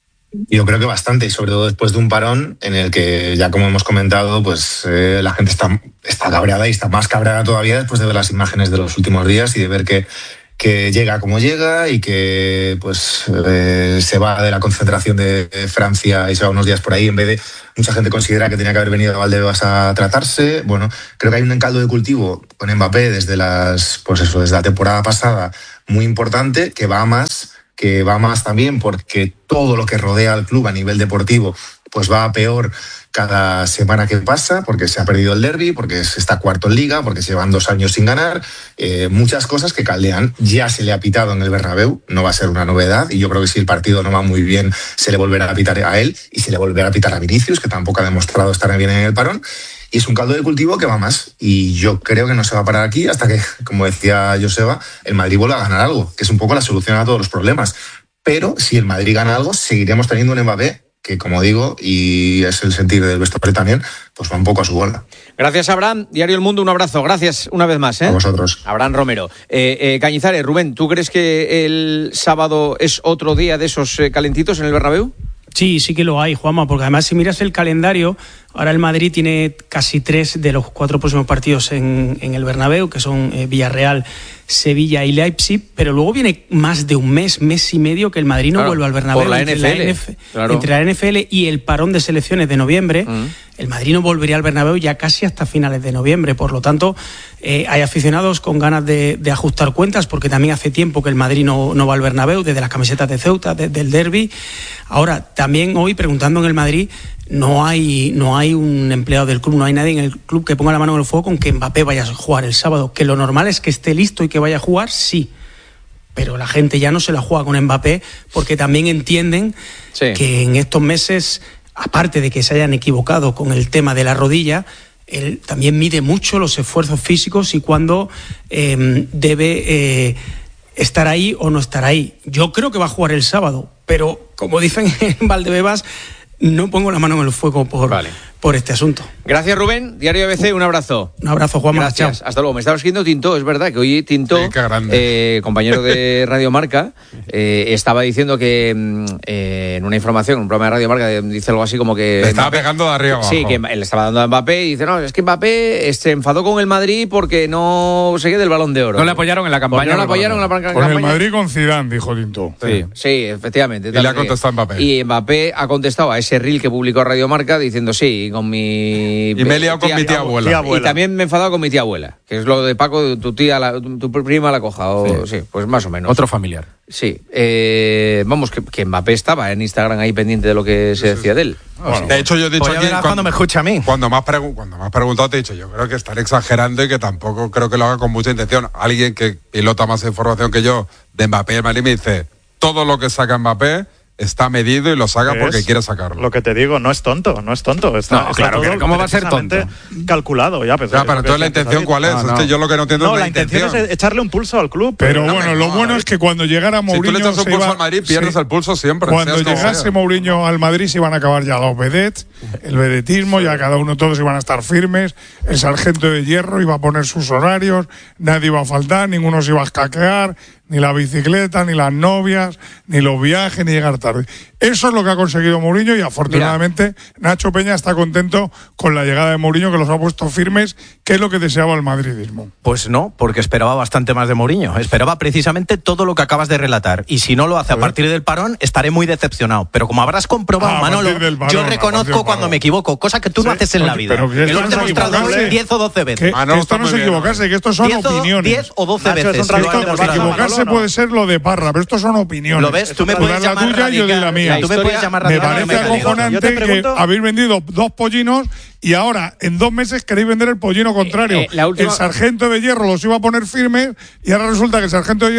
Yo creo que bastante, y sobre todo después de un parón en el que, ya como hemos comentado, pues eh, la gente está, está cabreada y está más cabreada todavía después de ver las imágenes de los últimos días y de ver que que llega como llega y que pues eh, se va de la concentración de Francia y se va unos días por ahí en vez de... Mucha gente considera que tenía que haber venido a Valdebebas a tratarse. Bueno, creo que hay un caldo de cultivo con Mbappé desde las pues eso, desde la temporada pasada muy importante, que va a más, que va a más también porque todo lo que rodea al club a nivel deportivo pues va a peor cada semana que pasa, porque se ha perdido el derbi, porque se está cuarto en Liga, porque se llevan dos años sin ganar, eh, muchas cosas que caldean. Ya se le ha pitado en el Bernabéu, no va a ser una novedad, y yo creo que si el partido no va muy bien, se le volverá a pitar a él, y se le volverá a pitar a Vinicius, que tampoco ha demostrado estar bien en el parón, y es un caldo de cultivo que va más, y yo creo que no se va a parar aquí hasta que, como decía Joseba, el Madrid vuelva a ganar algo, que es un poco la solución a todos los problemas. Pero si el Madrid gana algo, seguiremos teniendo un Mbappé que, como digo, y es el sentir del vestuario también, pues va un poco a su bola. Gracias, Abraham. Diario El Mundo, un abrazo. Gracias una vez más. ¿eh? A vosotros. Abraham Romero. Eh, eh, Cañizares, Rubén, ¿tú crees que el sábado es otro día de esos eh, calentitos en el Bernabéu? Sí, sí que lo hay, Juanma, porque además si miras el calendario, ahora el Madrid tiene casi tres de los cuatro próximos partidos en, en el Bernabéu, que son eh, Villarreal, Sevilla y Leipzig, pero luego viene más de un mes, mes y medio que el Madrid no claro, vuelve al Bernabéu. Por la entre N F L. La N F, claro. Entre la N F L y el parón de selecciones de noviembre, mm. el Madrid no volvería al Bernabéu ya casi hasta finales de noviembre. Por lo tanto, eh, hay aficionados con ganas de, de ajustar cuentas, porque también hace tiempo que el Madrid no, no va al Bernabéu, desde las camisetas de Ceuta, desde el derbi. Ahora, también hoy, preguntando en el Madrid, no hay, no hay un empleado del club, no hay nadie en el club que ponga la mano en el fuego con que Mbappé vaya a jugar el sábado. Que lo normal es que esté listo y que vaya a jugar, sí. Pero la gente ya no se la juega con Mbappé, porque también entienden sí. que en estos meses, aparte de que se hayan equivocado con el tema de la rodilla, él también mide mucho los esfuerzos físicos y cuándo eh, debe eh, estar ahí o no estar ahí. Yo creo que va a jugar el sábado, pero como dicen en Valdebebas, no pongo la mano en el fuego por, vale. por este asunto. Gracias, Rubén. Diario A B C, un abrazo. Un abrazo, Juanma. Gracias. Chao. Hasta luego. Me estaba escribiendo Tintó, es verdad que hoy Tintó, sí, eh, compañero de Radio Marca, eh, estaba diciendo que eh, en una información, en un programa de Radio Marca, dice algo así como que... Le estaba Mbappé, pegando de arriba abajo. Sí, que le estaba dando a Mbappé y dice, no, es que Mbappé se enfadó con el Madrid porque no se queda del Balón de Oro. No le apoyaron en la campaña. No le apoyaron en la campaña. Con el Madrid con Zidane, dijo Tintó. Sí, sí, efectivamente. Y le ha contestado Mbappé. Y Mbappé ha contestado a ese reel que publicó Radio Marca diciendo, sí, con mi... Y me he liado con mi tía abuela. tía abuela. Y también me he enfadado con mi tía abuela, que es lo de Paco, tu tía, la, tu, tu prima la coja. O, sí. sí, pues más o menos. Otro familiar. Sí. Eh, vamos, que, que Mbappé estaba en Instagram ahí pendiente de lo que se decía de él. Bueno, de hecho, yo he dicho pues aquí... Cuando, cuando me escucha a mí. Cuando me, has pregu- cuando me has preguntado, te he dicho, yo creo que están exagerando y que tampoco creo que lo haga con mucha intención. Alguien que pilota más información que yo de Mbappé y el Madrid me dice, todo lo que saca Mbappé está medido y lo saca porque quiere sacarlo. Lo que te digo, no es tonto, no es tonto. Está, no, está claro, todo ¿cómo va a ser tonto? Calculado, ya. Pues, ya, pero entonces la intención, ¿cuál es? No, no. Es que yo lo que no entiendo no, es la, la intención. intención es echarle un pulso al club. Pero, pero bueno, no, lo bueno es que cuando llegara Mourinho... Si tú le echas un pulso iba, al Madrid, pierdes sí, el pulso siempre. Cuando llegase Mourinho al Madrid se iban a acabar ya los vedettes, el vedetismo, ya cada uno, todos iban a estar firmes, el sargento de hierro iba a poner sus horarios, nadie iba a faltar, ninguno se iba a escaquear, ni la bicicleta, ni las novias, ni los viajes, ni llegar tarde. Eso es lo que ha conseguido Mourinho y afortunadamente Mira. Nacho Peña está contento con la llegada de Mourinho, que los ha puesto firmes, que es lo que deseaba el madridismo. Pues no, porque esperaba bastante más de Mourinho. Esperaba precisamente todo lo que acabas de relatar. Y si no lo hace a partir del parón, estaré muy decepcionado. Pero como habrás comprobado, ah, Manolo, parón, yo reconozco cuando me equivoco, cosa que tú sí, no haces en la vida. Pero que lo has demostrado diez o doce veces. Que, ah, no, que esto no es equivocarse, que estos son diez opiniones. diez o doce Nacho, veces. Equivocarse puede ser lo de Parra, pero estos son opiniones. ¿Lo ves? Tú me puedes llamar la tuya y yo de la mía. Tú me puedes llamar me parece acojonante que habéis vendido dos pollinos y ahora en dos meses queréis vender el pollino contrario. Eh, eh, última... El sargento de hierro los iba a poner firmes y ahora resulta que el sargento de hierro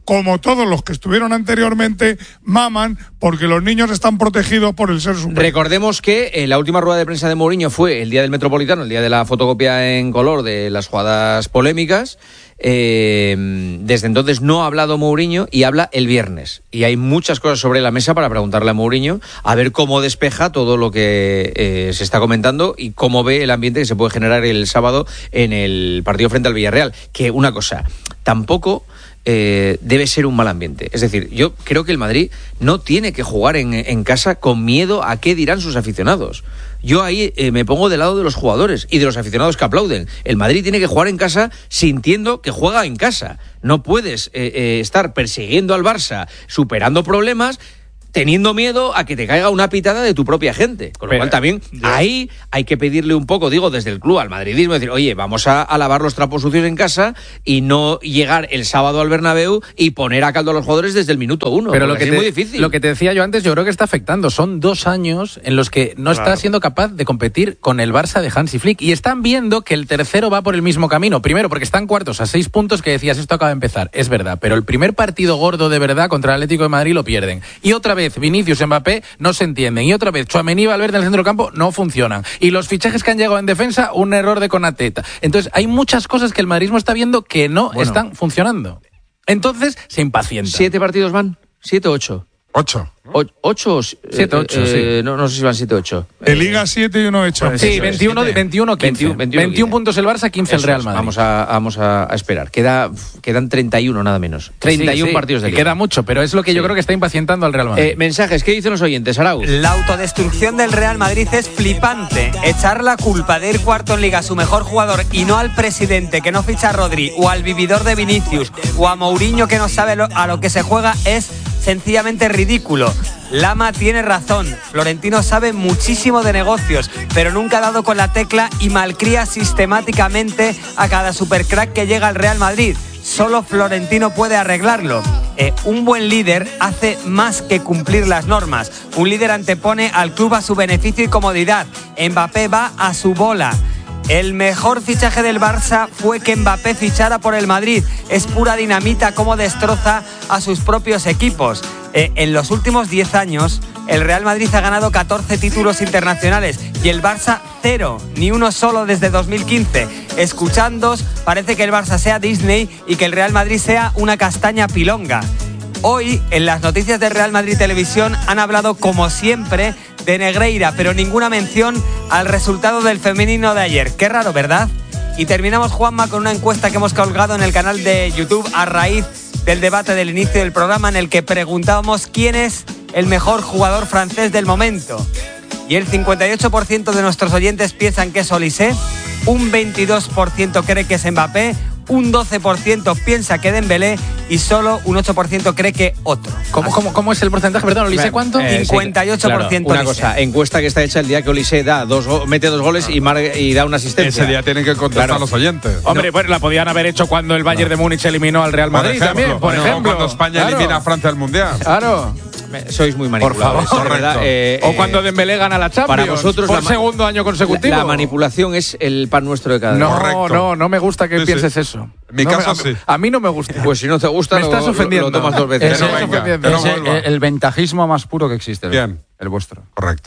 como todos los que estuvieron anteriormente, maman porque los niños están protegidos por el ser superior. Recordemos que eh, la última rueda de prensa de Mourinho fue el día del Metropolitano, el día de la fotocopia en color de las jugadas polémicas. Eh, desde entonces no ha hablado Mourinho y habla el viernes. Y hay muchas cosas sobre la mesa para preguntarle a Mourinho a ver cómo despeja todo lo que eh, se está comentando y cómo ve el ambiente que se puede generar el sábado en el partido frente al Villarreal. Que una cosa, tampoco... Eh, debe ser un mal ambiente. Es decir, yo creo que el Madrid no tiene que jugar en, en casa con miedo a qué dirán sus aficionados. Yo ahí eh, me pongo del lado de los jugadores y de los aficionados que aplauden. El Madrid tiene que jugar en casa sintiendo que juega en casa. No puedes eh, eh, estar persiguiendo al Barça, superando problemas, teniendo miedo a que te caiga una pitada de tu propia gente. Con lo Pero, cual también ya. ahí hay que pedirle un poco, digo, desde el club al madridismo, decir, oye, vamos a, a lavar los trapos sucios en casa y no llegar el sábado al Bernabéu y poner a caldo a los jugadores desde el minuto uno. Pero lo que, es te, muy difícil. Lo que te decía yo antes, yo creo que está afectando. Son dos años en los que no claro. está siendo capaz de competir con el Barça de Hansi Flick y están viendo que el tercero va por el mismo camino. Primero, porque están cuartos a seis puntos, que decías, esto acaba de empezar. Es verdad, pero el primer partido gordo de verdad contra el Atlético de Madrid lo pierden. Y otra vez, Vinicius, Mbappé no se entienden. Y otra vez, Tchouaméni y Valverde en el centro del campo no funcionan. Y los fichajes que han llegado en defensa, un error de Konateta. Entonces, hay muchas cosas que el madridismo está viendo que no bueno. están funcionando. Entonces, se impacienta. ¿Siete partidos van? ¿Siete o ocho? Ocho. O, ¿Ocho? Siete, ocho, eh, sí. No, no sé si van siete, ocho. De Liga siete y uno hecho. Sí, veintiuno, veintiuno, quince. veintiuno, veintiuno, veintiuno puntos el Barça, quince Eso el Real Madrid. Vamos a, vamos a esperar. Queda, quedan treinta y uno nada menos. treinta y uno sí, sí, partidos de Liga. Queda mucho, pero es lo que sí. yo creo que está impacientando al Real Madrid. Eh, mensajes, ¿qué dicen los oyentes, Arauz? La autodestrucción del Real Madrid es flipante. Echar la culpa de ir cuarto en Liga a su mejor jugador y no al presidente que no ficha a Rodri, o al vividor de Vinicius, o a Mourinho que no sabe lo, a lo que se juega es sencillamente ridículo. Lama tiene razón. Florentino sabe muchísimo de negocios, pero nunca ha dado con la tecla y malcría sistemáticamente a cada supercrack que llega al Real Madrid. Solo Florentino puede arreglarlo. Eh, un buen líder hace más que cumplir las normas. Un líder antepone al club a su beneficio y comodidad. Mbappé va a su bola. El mejor fichaje del Barça fue que Mbappé fichara por el Madrid. Es pura dinamita cómo destroza a sus propios equipos. Eh, en los últimos diez años, el Real Madrid ha ganado catorce títulos internacionales y el Barça cero, ni uno solo desde dos mil quince. Escuchándoos, parece que el Barça sea Disney y que el Real Madrid sea una castaña pilonga. Hoy, en las noticias del Real Madrid Televisión, han hablado, como siempre, de Negreira, pero ninguna mención al resultado del femenino de ayer. Qué raro, ¿verdad? Y terminamos, Juanma, con una encuesta que hemos colgado en el canal de YouTube a raíz del debate del inicio del programa, en el que preguntábamos quién es el mejor jugador francés del momento. Y el cincuenta y ocho por ciento de nuestros oyentes piensan que es Olise, un veintidós por ciento cree que es Mbappé, un doce por ciento piensa que Dembélé y solo un ocho por ciento cree que otro. ¿Cómo, cómo, cómo es el porcentaje? Perdón, ¿Olise cuánto? Eh, cincuenta y ocho por ciento. Claro, una Olise. cosa, encuesta que está hecha el día que Olise da dos, mete dos goles y, mar, y da una asistencia. Ese día tienen que contestar claro. los oyentes. Hombre, no. bueno, la podían haber hecho cuando el Bayern no. de Múnich eliminó al Real Madrid por ejemplo, también, por no, ejemplo. Cuando España claro. elimina a Francia al Mundial. Claro. Sois muy manipuladores. Por favor. Eh, o cuando Dembélé gana la Champions. Para vosotros por la, segundo año consecutivo. La, la manipulación es el pan nuestro de cada día. No, Correcto. no, no me gusta que sí, pienses sí. eso. En mi no caso me, a, sí. A mí no me gusta. Pues si no te gusta, me lo, estás ofendiendo. Lo, lo tomas dos veces. Ese, no venga, ese, ese, el, el ventajismo más puro que existe. Bien. El vuestro. Correcto.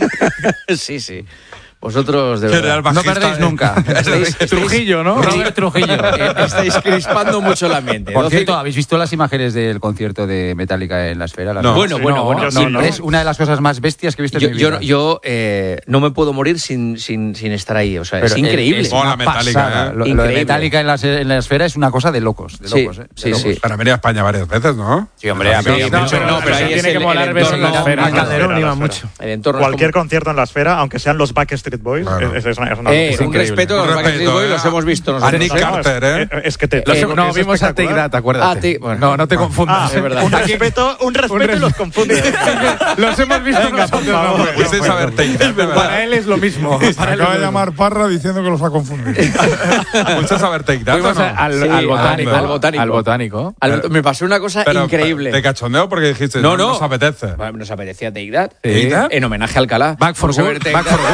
sí, sí. Vosotros, de verdad, no perdéis eh. nunca. Estáis, Trujillo, ¿no? Robert Trujillo. Estáis crispando mucho el ambiente. Por cierto, ¿habéis visto las imágenes del concierto de Metallica en la Esfera? La no. Bueno, bueno, no, bueno. No, no, es una de las cosas más bestias que he visto yo, en mi vida. Yo, yo eh, no me puedo morir sin, sin, sin estar ahí. O sea, Pero es increíble. Es una pasada. ¿eh? Lo, lo de Metallica en la, en la Esfera es una cosa de locos. De locos sí, ¿eh? sí, locos. sí. Para venir a España varias veces, ¿no? Sí, hombre, a mí no, pero ahí tiene que molar ver en la Esfera. Calderón iba mucho. Cualquier concierto en la Esfera, aunque sean los Backstreet Boys, es una Eh, un respeto a los Backstreet Boys, los hemos visto nosotros. A Nick Carter, ¿eh? Es que te. No, vimos a Take That, acuérdate. No, no te confundas, es verdad. Un respeto, un respeto y los confunde. Los hemos visto nosotros. Fuisteis a ver Take That. Para él es lo mismo. Acaba de llamar Parra diciendo que los ha confundido. Fuisteis a ver Take That, Fuimos al botánico. Al botánico. Al botánico. Me pasó una cosa increíble. ¿De cachondeo? Porque dijiste, no, no nos apetece. Nos apetecía Take That. ¿Take That? En homenaje a Alcalá. Back for Good. Back for Good.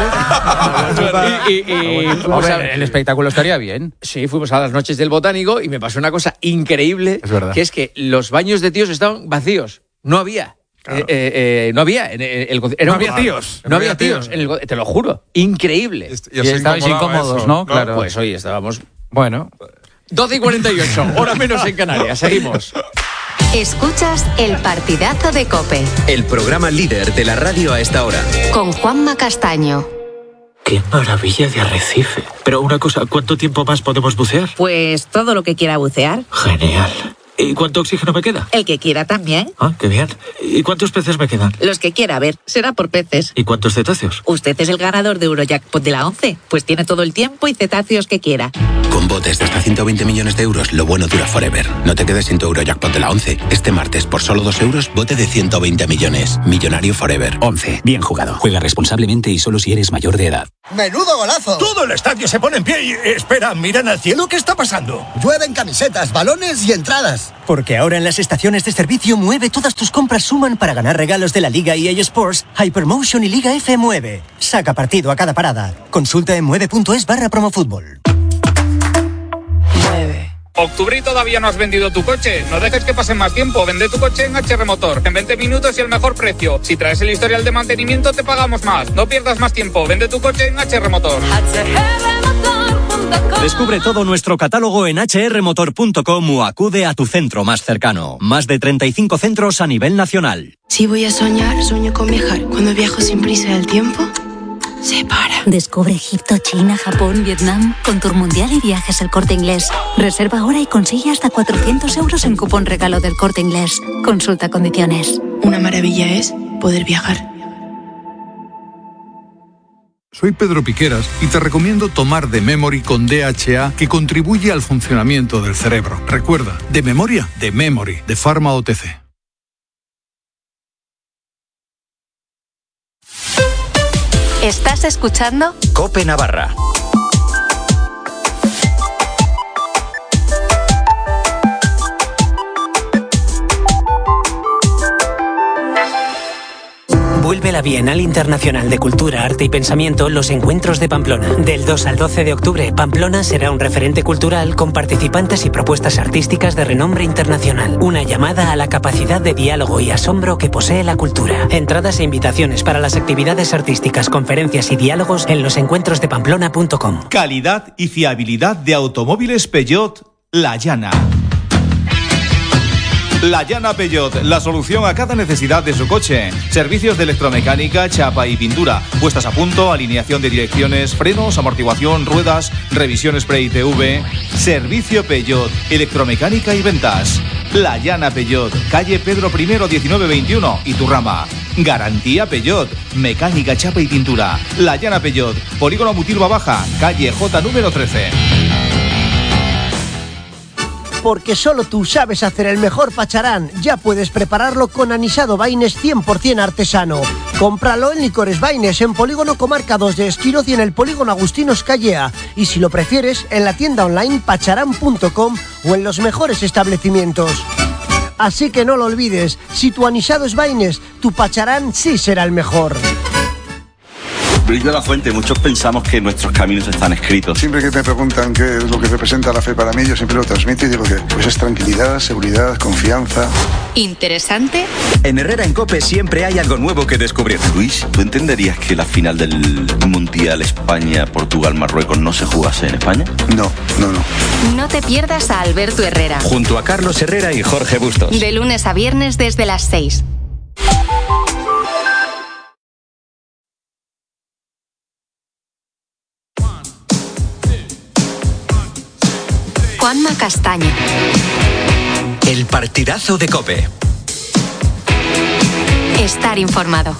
y, y, y fuimos a, el espectáculo estaría bien. Sí, fuimos a las noches del Botánico y me pasó una cosa increíble, es verdad. que es que los baños de tíos estaban vacíos. No había. Claro. Eh, eh, eh, no había. En el, el, el, no había tíos. No, no había tíos. En el, te lo juro. Increíble. Y, y estabais incómodos, eso, ¿no? Claro. Pues hoy estábamos. Bueno. doce y cuarenta y ocho, hora menos en Canarias. Seguimos. Escuchas El Partidazo de COPE. El programa líder de la radio a esta hora. Con Juanma Castaño. ¡Qué maravilla de arrecife! Pero una cosa, ¿cuánto tiempo más podemos bucear? Pues todo lo que quiera bucear. Genial. ¿Y cuánto oxígeno me queda? El que quiera también. Ah, qué bien. ¿Y cuántos peces me quedan? Los que quiera, a ver, será por peces. ¿Y cuántos cetáceos? Usted es el ganador de Eurojackpot de la once, pues tiene todo el tiempo y cetáceos que quiera. Con botes de hasta ciento veinte millones de euros, lo bueno dura forever. No te quedes sin tu Eurojackpot de la once. Este martes, por solo dos euros, bote de ciento veinte millones. Millonario forever. once. Bien jugado. Juega responsablemente y solo si eres mayor de edad. ¡Menudo golazo! Todo el estadio se pone en pie y... Espera, miran al cielo, ¿qué está pasando? Llueven camisetas, balones y entradas. Porque ahora en las estaciones de servicio Mueve todas tus compras suman para ganar regalos de la Liga E A Sports, Hypermotion y Liga F Mueve. Saca partido a cada parada. Consulta en mueve.es barra promofútbol. Octubre y todavía no has vendido tu coche. No dejes que pase más tiempo. Vende tu coche en H R Motor. En veinte minutos y el mejor precio. Si traes el historial de mantenimiento, te pagamos más. No pierdas más tiempo. Vende tu coche en H R Motor. Descubre todo nuestro catálogo en hache erre motor punto com o acude a tu centro más cercano. Más de treinta y cinco centros a nivel nacional. Si voy a soñar, sueño con viajar. Cuando viajo sin prisa el tiempo se para. Descubre Egipto, China, Japón, Vietnam con Tour Mundial y Viajes El Corte Inglés. Reserva ahora y consigue hasta cuatrocientos euros en cupón regalo del Corte Inglés. Consulta condiciones. Una maravilla es poder viajar. Soy Pedro Piqueras y te recomiendo tomar The Memory con D H A, que contribuye al funcionamiento del cerebro. Recuerda, de memoria, The Memory, de Pharma O T C. ¿Estás escuchando? COPE Navarra. Vuelve la Bienal Internacional de Cultura, Arte y Pensamiento Los Encuentros de Pamplona. Del dos al doce de octubre, Pamplona será un referente cultural con participantes y propuestas artísticas de renombre internacional. Una llamada a la capacidad de diálogo y asombro que posee la cultura. Entradas e invitaciones para las actividades artísticas, conferencias y diálogos en los encuentros de pamplona punto com. Calidad y fiabilidad de automóviles Peugeot La Llana. La Llana Peugeot, la solución a cada necesidad de su coche. Servicios de electromecánica, chapa y pintura, puestas a punto, alineación de direcciones, frenos, amortiguación, ruedas, revisión Spray I T V. Servicio Peugeot, electromecánica y ventas. La Llana Peugeot, calle Pedro I, diecinueve veintiuno, Iturrama. Garantía Peugeot, mecánica, chapa y pintura. La Llana Peugeot, Polígono Mutilva Baja, calle J número trece. Porque solo tú sabes hacer el mejor pacharán. Ya puedes prepararlo con anisado Baines cien por ciento artesano. Cómpralo en Licores Baines, en Polígono Comarca dos de Esquiroz y en el Polígono Agustinos Callea. Y si lo prefieres, en la tienda online pacharán punto com o en los mejores establecimientos. Así que no lo olvides, si tu anisado es Baines, tu pacharán sí será el mejor. Luis de la Fuente, muchos pensamos que nuestros caminos están escritos. Siempre que me preguntan qué es lo que representa la fe para mí, yo siempre lo transmito y digo que pues es tranquilidad, seguridad, confianza. ¿Interesante? En Herrera en COPE siempre hay algo nuevo que descubrir. Luis, ¿tú entenderías que la final del Mundial España-Portugal-Marruecos no se jugase en España? No, no, no. No te pierdas a Alberto Herrera. Junto a Carlos Herrera y Jorge Bustos. De lunes a viernes desde las seis. Juanma Castaño. El partidazo de COPE. Estar informado.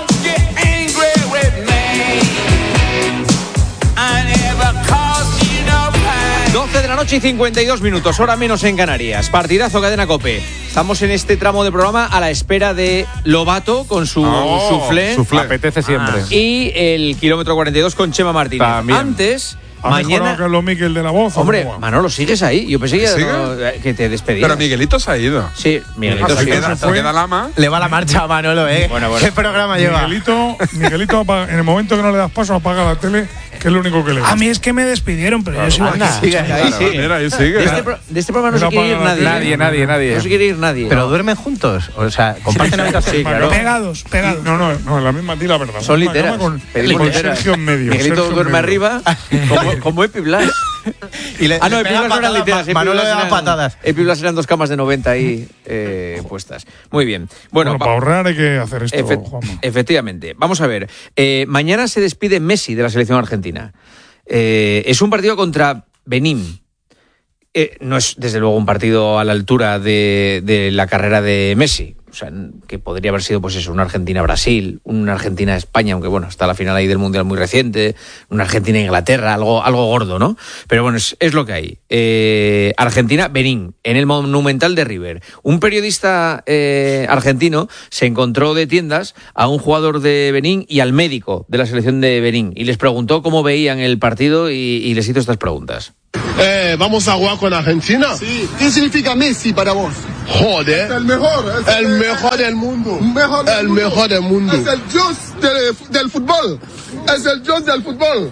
doce de la noche y cincuenta y dos minutos, hora menos en Canarias. Partidazo, cadena COPE. Estamos en este tramo del programa a la espera de Lobato con su oh, soufflé. soufflé. Apetece siempre. Y el kilómetro cuarenta y dos con Chema Martínez. También. Antes ¿Ha mañana Carlos Miquel de la voz? Hombre, Manolo, ¿sigues ahí? Yo pensé que, no, que te despedías. Pero Miguelito se ha ido. Sí, Miguelito se, sí. queda, se queda Lama. Le va la marcha a Manolo, ¿eh? Bueno, bueno. ¿Qué programa lleva? Miguelito, Miguelito apaga, en el momento que no le das paso, apaga la tele, que es lo único que le da. A mí es que me despidieron, pero claro, yo sigo aquí. Sigue ahí, claro, sí. Mira, ahí sigue. De este, pro, de este programa no se quiere ir nadie. Nadie, nadie, nadie. No se quiere ir nadie. ¿Pero duermen juntos? O sea, comparten habitación. Sí, claro. Pegados, pegados. No, no, no, en la misma tira, verdad. Son Una literas. cama Con, Pedimos con literas. Sergio en medio. Miguelito Sergio duerme en medio. arriba, como, como Epi Blas. Y le, ah, no, le Epi Blas no eran literas. Epi Manolo Blas le da eran, patadas. Epi Blas eran dos camas de noventa ahí eh, puestas. Muy bien. Bueno, Bueno, para ahorrar hay que hacer esto, Efe Juanma. Efectivamente. Vamos a ver. Eh, mañana se despide Messi de la selección argentina. Eh, es un partido contra Benín. Eh, no es, desde luego, un partido a la altura de, de la carrera de Messi. O sea, que podría haber sido, pues eso, una Argentina-Brasil, una Argentina-España, aunque bueno, está la final ahí del Mundial muy reciente, una Argentina-Inglaterra, algo, algo gordo, ¿no? Pero bueno, es, es lo que hay. Eh, Argentina-Benín, en el Monumental de River. Un periodista eh, argentino se encontró de tiendas a un jugador de Benín y al médico de la selección de Benín y les preguntó cómo veían el partido y, y les hizo estas preguntas. Eh, ¿Vamos a jugar con Argentina? Sí. ¿Qué significa Messi para vos? Joder. Es el mejor. Es el, el mejor del mundo. Mejor del el mundo. mejor del mundo. Es el dios del, del fútbol. Es el dios del fútbol.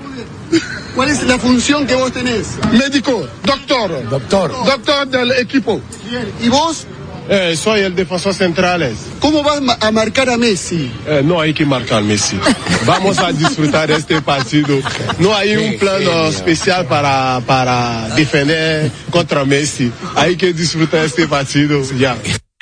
¿Cuál es la función que vos tenés? Médico, doctor. Doctor. Doctor del equipo. Bien. ¿Y vos? Eh, soy el defensor central. ¿Cómo vas a marcar a Messi? Eh, no hay que marcar a Messi. Vamos a disfrutar este partido. No hay un plano especial para, para defender contra Messi. Hay que disfrutar este partido ya.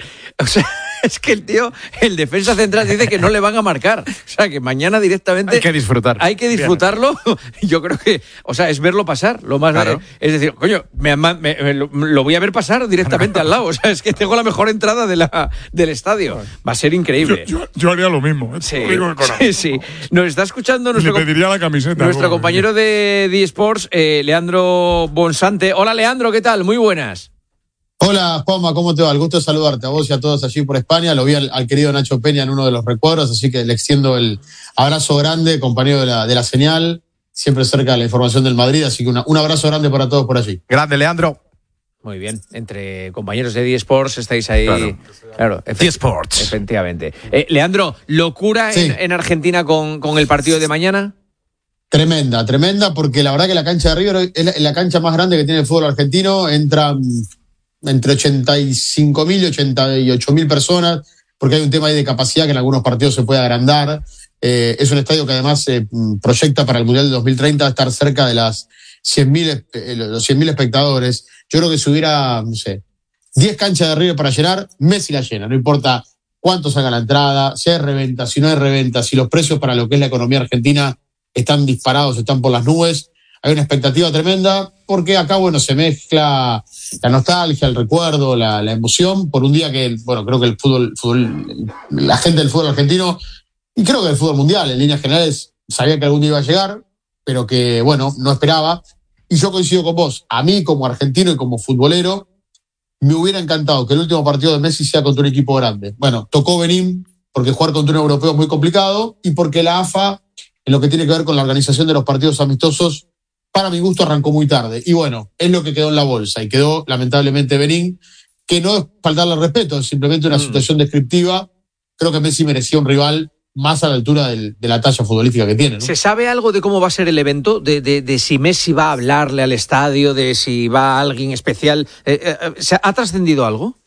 O sea, es que el tío, el defensa central dice que no le van a marcar. O sea, que mañana directamente... Hay que disfrutar. Hay que disfrutarlo. Yo creo que, o sea, es verlo pasar. Lo más claro. Es decir, coño, me, me, me, lo, lo voy a ver pasar directamente al lado. O sea, es que tengo la mejor entrada de la, del estadio. Va a ser increíble. Yo, yo, yo haría lo mismo. ¿eh? Sí, lo digo de sí, sí. Nos está escuchando nuestro, Le pediría la camiseta, nuestro ¿no? compañero de D Sports, eh, Leandro Bonsante. Hola, Leandro, ¿qué tal? Muy buenas. Hola, Juanma, ¿cómo te va? El gusto de saludarte a vos y a todos allí por España. Lo vi al, al querido Nacho Peña en uno de los recuadros, así que le extiendo el abrazo grande, compañero de la, de la señal, siempre cerca de la información del Madrid, así que una, un abrazo grande para todos por allí. Grande, Leandro. Muy bien, entre compañeros de D Sports estáis ahí. Claro, claro D Sports. Efectivamente. Eh, Leandro, ¿locura sí. en, en Argentina con, con el partido de mañana? Tremenda, tremenda, porque la verdad que la cancha de River es la, la cancha más grande que tiene el fútbol argentino, entran entre ochenta y cinco mil y ochenta y ocho mil personas, porque hay un tema ahí de capacidad que en algunos partidos se puede agrandar. Eh, es un estadio que además se eh, proyecta para el Mundial de dos mil treinta estar cerca de las cien mil, eh, los cien mil espectadores. Yo creo que si hubiera, no sé, diez canchas de River para llenar, Messi la llena, no importa cuánto salga la entrada, si hay reventa, si no hay reventa, si los precios para lo que es la economía argentina están disparados, están por las nubes. Hay una expectativa tremenda porque acá, bueno, se mezcla la nostalgia, el recuerdo, la, la emoción por un día que, bueno, creo que el fútbol, fútbol, la gente del fútbol argentino y creo que el fútbol mundial, en líneas generales, sabía que algún día iba a llegar, pero que, bueno, no esperaba. Y yo coincido con vos. A mí, como argentino y como futbolero, me hubiera encantado que el último partido de Messi sea contra un equipo grande. Bueno, tocó Benín porque jugar contra un europeo es muy complicado y porque la A F A, en lo que tiene que ver con la organización de los partidos amistosos, para mi gusto arrancó muy tarde. Y bueno, es lo que quedó en la bolsa. Y quedó, lamentablemente, Benín, que no es faltarle al respeto, es simplemente una mm. situación descriptiva. Creo que Messi merecía un rival más a la altura del, de la talla futbolística que tiene, ¿no? ¿Se sabe algo de cómo va a ser el evento? De, de, de si Messi va a hablarle al estadio, de si va alguien especial. Eh, eh, ¿se ¿Ha trascendido algo?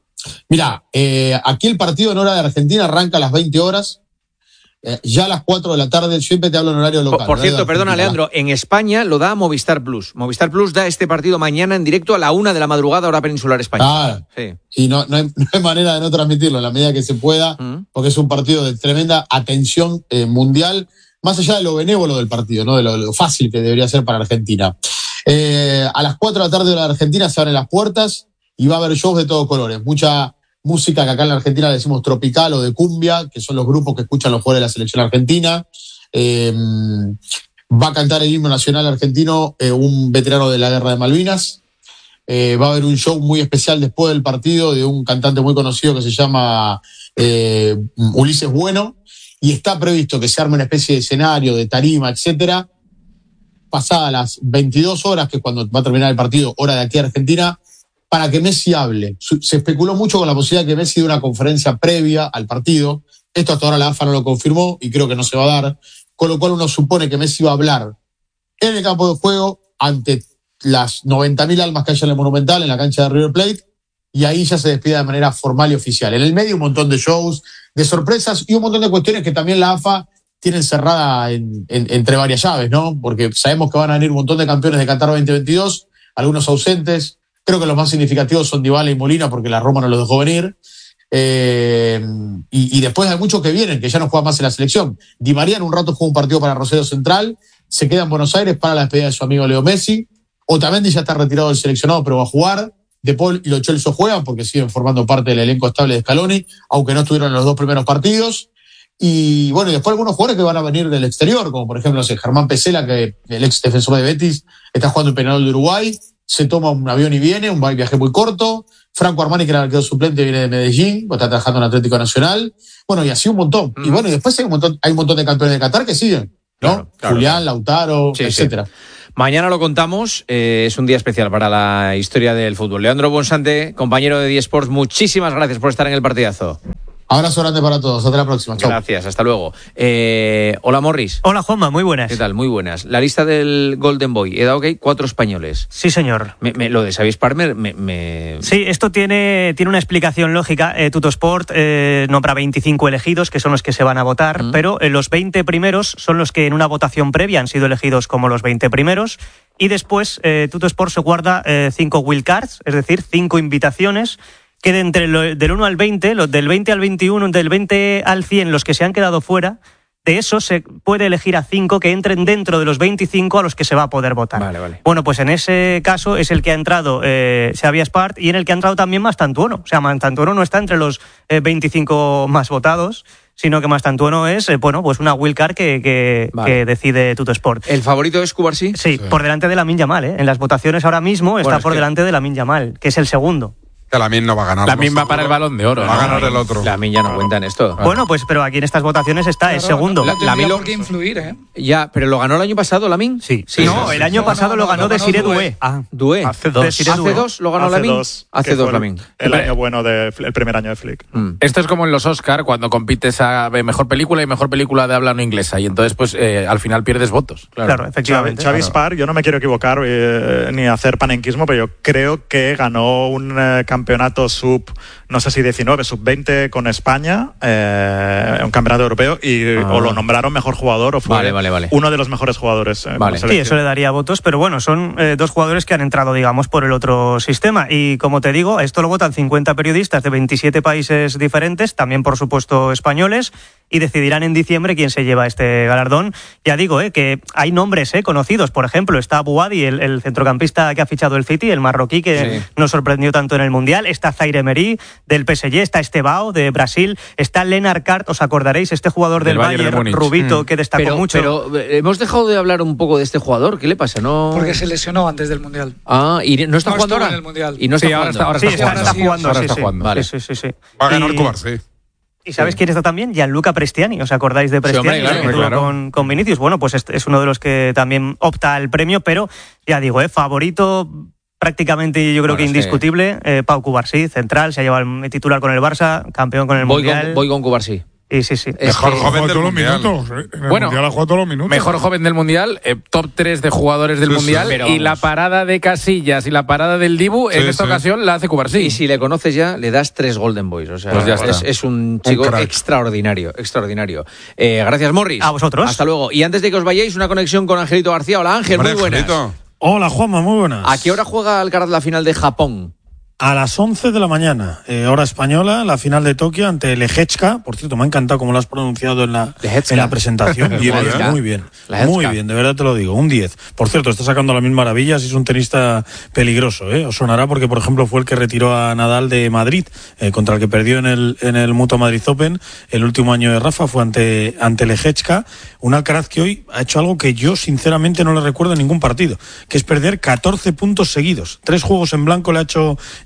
Mira, eh, aquí el partido en hora de Argentina arranca a las veinte horas. Eh, ya a las cuatro de la tarde, siempre te hablo en horario local. Por, por cierto, perdona, Leandro, en España lo da Movistar Plus. Movistar Plus da este partido mañana en directo a la una de la madrugada, hora peninsular española. Claro. Sí. Y no, no, hay, no hay manera de no transmitirlo en la medida que se pueda, mm. porque es un partido de tremenda atención eh, mundial, más allá de lo benévolo del partido, ¿no? De lo, lo fácil que debería ser para Argentina. Eh, a las cuatro de la tarde de la Argentina se abren las puertas y va a haber shows de todos colores. Mucha música que acá en la Argentina le decimos tropical o de cumbia, que son los grupos que escuchan los jugadores de la selección argentina. Eh, va a cantar el himno nacional argentino eh, un veterano de la Guerra de Malvinas. Eh, va a haber un show muy especial después del partido de un cantante muy conocido que se llama eh, Ulises Bueno. Y está previsto que se arme una especie de escenario, de tarima, etcétera, pasadas las veintidós horas, que es cuando va a terminar el partido, hora de aquí a Argentina, para que Messi hable. Se especuló mucho con la posibilidad de que Messi dé una conferencia previa al partido. Esto hasta ahora la A F A no lo confirmó y creo que no se va a dar, con lo cual uno supone que Messi va a hablar en el campo de juego ante las noventa mil almas que hay en el Monumental, en la cancha de River Plate, y ahí ya se despide de manera formal y oficial. En el medio un montón de shows, de sorpresas y un montón de cuestiones que también la A F A tiene encerrada en, en, entre varias llaves, ¿no? Porque sabemos que van a venir un montón de campeones de Qatar veinte veintidós, algunos ausentes. Creo que los más significativos son Dybala y Molina, porque la Roma no los dejó venir. Eh, y, y después hay muchos que vienen, que ya no juegan más en la selección. Di María en un rato juega un partido para Rosario Central, se queda en Buenos Aires para la despedida de su amigo Leo Messi. Otamendi ya está retirado del seleccionado, pero va a jugar. De Paul y Lo Celso juegan porque siguen formando parte del elenco estable de Scaloni, aunque no estuvieron en los dos primeros partidos. Y bueno, y después algunos jugadores que van a venir del exterior, como por ejemplo, no sé, Germán Pesela, que el ex defensor de Betis, está jugando en Peñarol de Uruguay, se toma un avión y viene, un viaje muy corto. Franco Armani, que era el arquero suplente, viene de Medellín, está trabajando en Atlético Nacional. Bueno, y así un montón. Mm. Y bueno, y después hay un montón, hay un montón de campeones de Qatar que siguen, ¿no? Claro, claro, Julián, claro. Lautaro, Sí, etcétera. sí. Mañana lo contamos, eh, es un día especial para la historia del fútbol. Leandro Bonsante, compañero de diESports, muchísimas gracias por estar en el partidazo. Abrazo grande para todos, hasta la próxima. Chau. Gracias, hasta luego. Eh, hola Morris. Hola Juanma, muy buenas. ¿Qué tal? Muy buenas. La lista del Golden Boy, he dado que hay cuatro españoles. Sí, señor. Me, me, lo de Xavi Sparmer me, me... Sí, esto tiene, tiene una explicación lógica. Eh, Tuttosport eh, nombra veinticinco elegidos, que son los que se van a votar, mm. pero eh, los veinte primeros son los que en una votación previa han sido elegidos como los veinte primeros, y después eh, Tuttosport se guarda eh, cinco wildcards, es decir, cinco invitaciones, que de entre lo, del uno al veinte, los del veinte al veintiuno, del veinte al cien, los que se han quedado fuera, de eso se puede elegir a cinco que entren dentro de los veinticinco a los que se va a poder votar. Vale, vale. Bueno, pues en ese caso es el que ha entrado eh, Xavi Espart y en el que ha entrado también Mastantuono. O sea, Mastantuono no está entre los eh, veinticinco más votados, sino que Mastantuono es, eh, bueno, pues una wildcard que, que, vale. que decide Tuttosport. ¿El favorito es Cubarsí? Sí, sí, por delante de Lamine Yamal, ¿eh? En las votaciones ahora mismo está bueno, por que... delante de Lamine Yamal, que es el segundo. Que Lamine no va a ganar. Lamine va para el Balón de Oro. Va a ¿no? ganar el otro. Lamine ya no cuenta en esto. Bueno, pues pero aquí en estas votaciones está claro, el segundo. No, no Lamine lo que influir, ¿eh? Ya, pero ¿lo ganó el año pasado Lamine? Sí. sí. No, el año no, pasado no, no, lo ganó Desiré Doué. Ah, Doué. Hace dos. Hace dos lo ganó Lamine. Hace dos Lamine. El año bueno de el primer año de Flick. Mm. Esto es como en los Oscar cuando compites a mejor película y mejor película de habla no inglesa y entonces pues eh, al final pierdes votos. Claro, claro efectivamente. Xavi claro. Spar, yo no me quiero equivocar eh, ni hacer panenquismo, pero yo creo que ganó un eh, campeonato sub no sé si diecinueve, sub veinte con España, eh, un campeonato europeo, y ah. o lo nombraron mejor jugador o fue vale, vale, vale. uno de los mejores jugadores. Eh, vale. Sí, eso le daría votos, pero bueno, son eh, dos jugadores que han entrado, digamos, por el otro sistema. Y como te digo, esto lo votan cincuenta periodistas de veintisiete países diferentes, también por supuesto españoles, y decidirán en diciembre quién se lleva este galardón. Ya digo, eh, que hay nombres eh, conocidos, por ejemplo, está Bouhaddi, el, el centrocampista que ha fichado el City, el marroquí que sí. nos sorprendió tanto en el Mundial, está Zaire Emery del P S G, está Estevao de Brasil, está Lennart Kart, os acordaréis, este jugador del, del Bayern, Bayern Rubito, mm. que destacó pero, mucho. Pero hemos dejado de hablar un poco de este jugador, ¿qué le pasa? No... Porque se lesionó antes del Mundial. Ah, ¿y no está no jugando ahora? En el Mundial. Y no está sí, jugando. Ahora está, ahora sí, está, está, jugando. Ahora Sí, está sí, jugando. Vale. Sí, sí, sí. Va a ganar y... Cubarsí. ¿Y sabes sí. quién está también? Gianluca Prestiani. ¿Os acordáis de Prestiani? Sí, hombre, claro, claro. Con, con Vinicius. Bueno, pues es, es uno de los que también opta al premio, pero ya digo, ¿eh? favorito prácticamente yo creo bueno, que indiscutible. Que... Eh, Pau Cubarsí, central, se ha llevado el titular con el Barça, campeón con el voy Mundial. Con, voy con Cubarsí. Sí, sí, sí. Mejor es que joven del todos mundial. Los minutos, ¿eh? En el bueno, mundial ha jugado todos los minutos. Mejor joven del mundial, eh, top tres de jugadores del sí, mundial sí, y vamos. la parada de Casillas y la parada del Dibu sí, en esta sí. ocasión la hace Cubarsí. Y si le conoces ya, le das tres Golden Boys. O sea, pues ya es, es un chico un extraordinario, extraordinario. Eh, gracias, Morris. A vosotros. Hasta luego. Y antes de que os vayáis, una conexión con Angelito García. Hola, Ángel, Hombre, muy buenas. Angelito. Hola, Juanma, muy buenas. ¿A qué hora juega Alcaraz la final de Japón? A las once de la mañana, eh, hora española, la final de Tokio ante Lehečka. Por cierto, me ha encantado cómo lo has pronunciado en la, en la presentación. Bien, bien, muy bien. Muy bien, de verdad te lo digo. Un diez. Por cierto, está sacando las mil maravillas y es un tenista peligroso. ¿eh? Os sonará porque, por ejemplo, fue el que retiró a Nadal de Madrid, eh, contra el que perdió en el, en el Mutua Madrid Open. El último año de Rafa fue ante, ante Lehečka. Un Alcaraz que hoy ha hecho algo que yo, sinceramente, no le recuerdo en ningún partido, que es perder catorce puntos seguidos. Tres juegos en blanco le ha hecho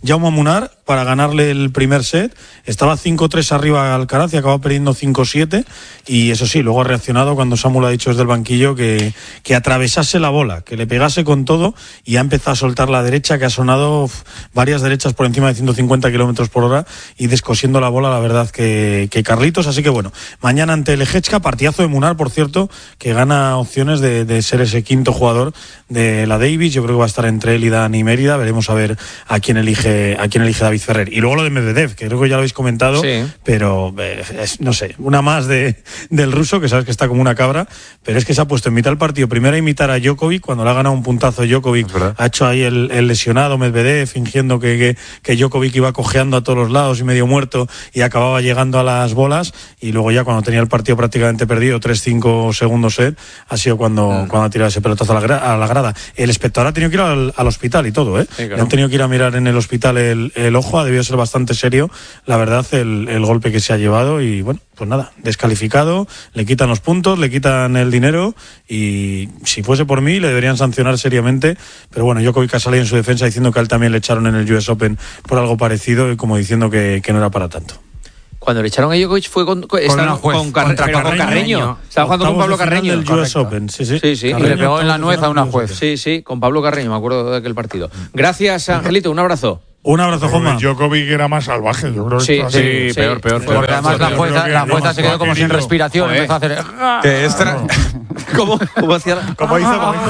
Jaume Munar para ganarle el primer set. Estaba cinco tres arriba Alcaraz y acabó perdiendo cinco siete. Y eso sí, luego ha reaccionado cuando Samuel ha dicho desde el banquillo que, que atravesase la bola, que le pegase con todo, y ha empezado a soltar la derecha, que ha sonado uf, varias derechas por encima de ciento cincuenta kilómetros por hora y descosiendo la bola, la verdad que, que Carlitos. Así que bueno, mañana ante el Leječka, partidazo de Munar, por cierto, que gana opciones de, de ser ese quinto jugador de la Davis. Yo creo que va a estar entre él y Dani Mérida. Veremos a ver a quién elige a quién elige David Ferrer. Y luego lo de Medvedev, que creo que ya lo habéis comentado, sí. pero eh, es, no sé, una más de del ruso, que sabes que está como una cabra, pero es que se ha puesto en mitad del partido primero a imitar a Djokovic, cuando le ha ganado un puntazo Djokovic, ha hecho ahí el, el lesionado Medvedev, fingiendo que, que, que Djokovic iba cojeando a todos los lados y medio muerto, y acababa llegando a las bolas, y luego ya cuando tenía el partido prácticamente perdido, tres cinco segundos set, ha sido cuando, mm. cuando ha tirado ese pelotazo a la, gra- a la grada. El espectador ha tenido que ir al, al hospital y todo, ¿eh? Sí, claro. Le han tenido que ir a mirar en el hospital el, el ojo, ha debido ser bastante serio, la verdad, el, el golpe que se ha llevado, y bueno, pues nada, descalificado, le quitan los puntos, le quitan el dinero, y si fuese por mí le deberían sancionar seriamente, pero bueno, Djokovic ha salido en su defensa diciendo que a él también le echaron en el U S Open por algo parecido, y como diciendo que, que no era para tanto. Cuando le echaron a Djokovic fue con, con, con, juez, con, Car- pero Carreño. con Carreño. Estaba jugando con Pablo Carreño. El U S Open, sí, sí. sí, sí. Y le pegó en la nuez a una juez. Sí, sí, con Pablo Carreño, me acuerdo de aquel partido. Gracias, Angelito, un abrazo. Un abrazo, Juanma. Djokovic era más salvaje, yo creo que sí, sí, sí, sí, peor, peor. Porque peor, además la jueza, la jueza se quedó como sin respiración, empezó a hacer. Que extra... ¿Cómo? ¿Cómo hacía? ¿Cómo hizo? ¿Cómo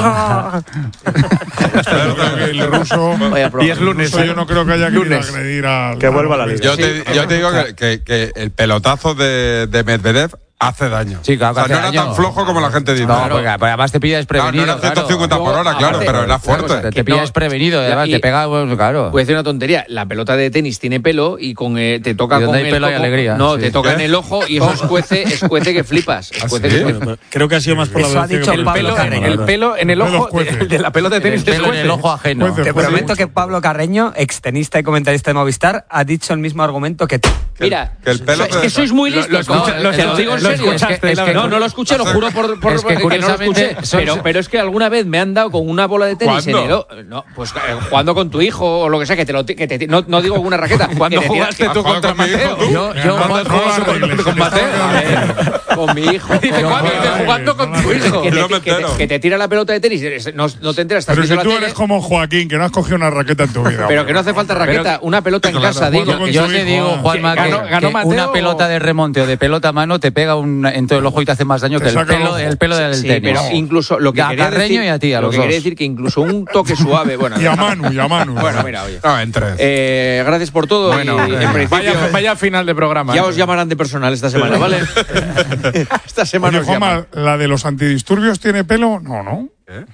hizo? El ruso. Y es lunes. Yo no creo que haya que agredir al. Que vuelva a la liga. Yo te, yo te digo que, que, que el pelotazo de, de Medvedev hace daño. Sí, claro, o sea, no era daño. tan flojo como la gente dice. No, porque, porque además te pilla desprevenido. No, no era ciento cincuenta claro. por hora, claro, Aparte, pero era fuerte. Te, te pilla desprevenido, además, te pega, bueno, claro. Puede decir una tontería, la pelota de tenis tiene pelo y con eh, te toca y con hay el pelo ojo. y alegría. No, sí. te toca ¿Eh? en el ojo y eso escuece, escuece que flipas. Escuece ¿Ah, sí? que flipas. Creo que ha sido más por la Eso ha velocidad dicho que por Pablo el Carreño. El pelo en el ojo de, de la pelota de tenis. El pelo en el ojo ajeno. Juece, Te juece. prometo que Pablo Carreño, extenista y comentarista de Movistar, ha dicho el mismo argumento que tú. Mira, que el pelo es que sois muy listos. Lo escucha- no, lo te lo digo en lo serio. escuchaste, Es que- no, no lo escuché, lo juro por, por Es que que no lo curiosamente escuché. son- Pero, pero es que alguna vez me han dado con una bola de tenis ¿Cuándo? en el ojo. No, pues eh, jugando con tu hijo o lo que sea, que te lo que te, no, no digo con una raqueta. ¿Cuándo que te tiras- jugaste tú ¿Has contra jugado con mi hijo, Mateo? tú? Yo, yo, No, Juan- no, no, Juan- no, no, con Mateo. con mi hijo. Dice, No, Juan, no, dice, no, jugando no, con no, tu no, hijo. Que Yo te, no me que te- entero. que te tira la pelota de tenis, no, no te enteras. estás Pero si viendo tú la eres tele, como Joaquín, que no has cogido una raqueta en tu vida. pero que no hace falta raqueta, una pelota en Claro, casa, jugando digo. con Yo su te hijo, digo, ah. Juanma, que, ¿Ganó- ganó que Mateo una o- pelota de remonte o de pelota a mano te pega un, en todo el ojo y te hace más daño Te que el saca el pelo, ojo. el pelo del Sí, tenis. pero incluso lo que A quería Carreño decir, y a ti, a lo los que quería dos. decir que incluso un toque suave, bueno, Y a Manu, y a Manu. bueno, mira, oye. No, en tres. Eh, gracias por todo. Bueno, y, eh, en principio, Vaya, vaya final de programa. ya ¿eh? os llamarán de personal esta semana, ¿vale? Esta semana Oye, os Juanma, llaman. ¿la de los antidisturbios tiene pelo? No, ¿no?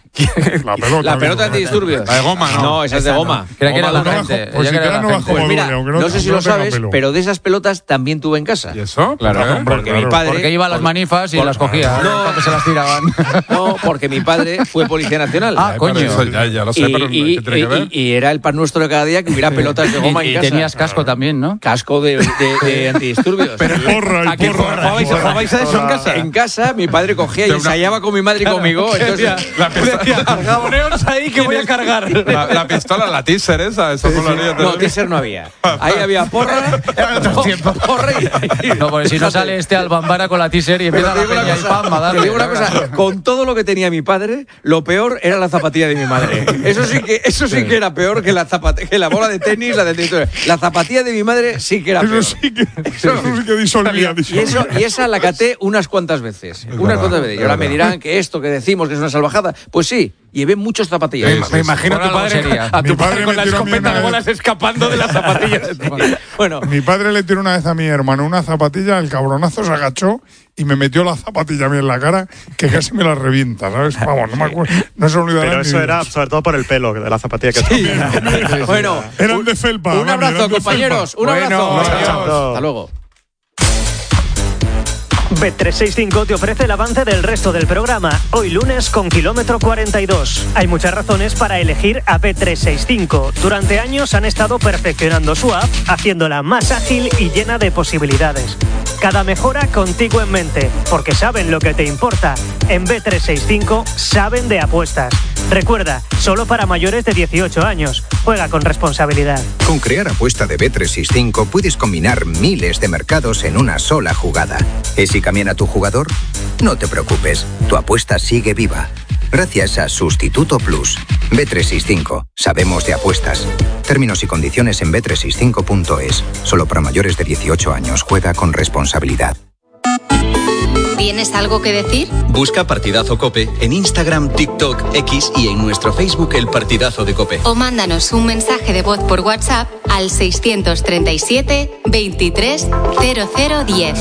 La pelota. La pelota digo. antidisturbios. La de goma, ¿no? No, esa es de Esa no. goma. Creía que era Goma, la no gente. bajo- pues Ella si que era te la da, no gente. bajo Pues mira, doble, aunque no- no sé si no lo tenga sabes, pelo. pero de esas pelotas también tuve en casa. ¿Y eso? Claro, ¿Eh? hombre, Porque claro. mi padre... Porque iba a las manifas y Por- las cogía No. cuando se las tiraban. No, porque mi padre fue policía nacional. Ah, coño. Pero eso ya, ya lo sé, y, pero y- ¿qué tiene que ver? y- y era el pan nuestro de cada día que hubiera pelotas de goma Y, en y casa. tenías casco también, ¿no? Casco de, de, de antidisturbios. Pero porra, y Aquí porra. jugabais, jugabais a eso en casa. En casa mi padre cogía y De una- ensayaba con mi madre y conmigo. Entonces, La pistola, Poneos ahí que voy a cargar. la, la pistola, la teaser esa, eso no lo haría. no, teaser no había. Ahí había porra. Porra y, No, porque si no sale este Albambara con la teaser y Pero empieza te la digo una peña y cosa, pam, a te darle. digo una cosa, con todo lo que tenía mi padre, lo peor era la zapatilla de mi madre. Eso sí que, eso sí que era peor que la zapat- que la bola de tenis, la de La zapatilla de mi madre sí que era Eso peor. sí que, eso sí que disolvía, Y, disolvía. eso, y esa la caté unas cuantas veces. Unas cuantas veces. Y ahora me dirán que esto que decimos que es una salvajada. Pues sí, llevé muchos zapatillas. Sí, sí, Me imagino a Por tu algo padre, sería. a tu Mi padre padre con me la tiró a mí escopeta una de vez. bolas escapando de las zapatillas. Bueno, Mi padre le tiró una vez a mi hermano una zapatilla, el cabronazo se agachó y me metió la zapatilla a mí en la cara, que casi me la revienta, ¿sabes? Vamos, no me acuerdo, no se olvidará. Pero en eso mi era vida. sobre todo por el pelo de la zapatilla que tenía. bueno. Eran de felpa. Un mami, abrazo, eran de compañeros. felpa. Un abrazo. Bueno, Chao, chao. chao. Hasta luego. Bet trescientos sesenta y cinco te ofrece el avance del resto del programa, hoy lunes con kilómetro cuarenta y dos. Hay muchas razones para elegir a Bet trescientos sesenta y cinco. Durante años han estado perfeccionando su app, haciéndola más ágil y llena de posibilidades. Cada mejora contigo en mente, porque saben lo que te importa. En Bet trescientos sesenta y cinco saben de apuestas. Recuerda, solo para mayores de dieciocho años. Juega con responsabilidad. Con Crear Apuesta de B trescientos sesenta y cinco puedes combinar miles de mercados en una sola jugada. ¿Y si cambian a tu jugador? No te preocupes, tu apuesta sigue viva. Gracias a Sustituto Plus. B trescientos sesenta y cinco. Sabemos de apuestas. Términos y condiciones en B trescientos sesenta y cinco punto es. Solo para mayores de dieciocho años. Juega con responsabilidad. ¿Tienes algo que decir? Busca Partidazo COPE en Instagram, TikTok, X y en nuestro Facebook El Partidazo de COPE. O mándanos un mensaje de voz por WhatsApp al seiscientos treinta y siete, veintitrés, cero cero diez.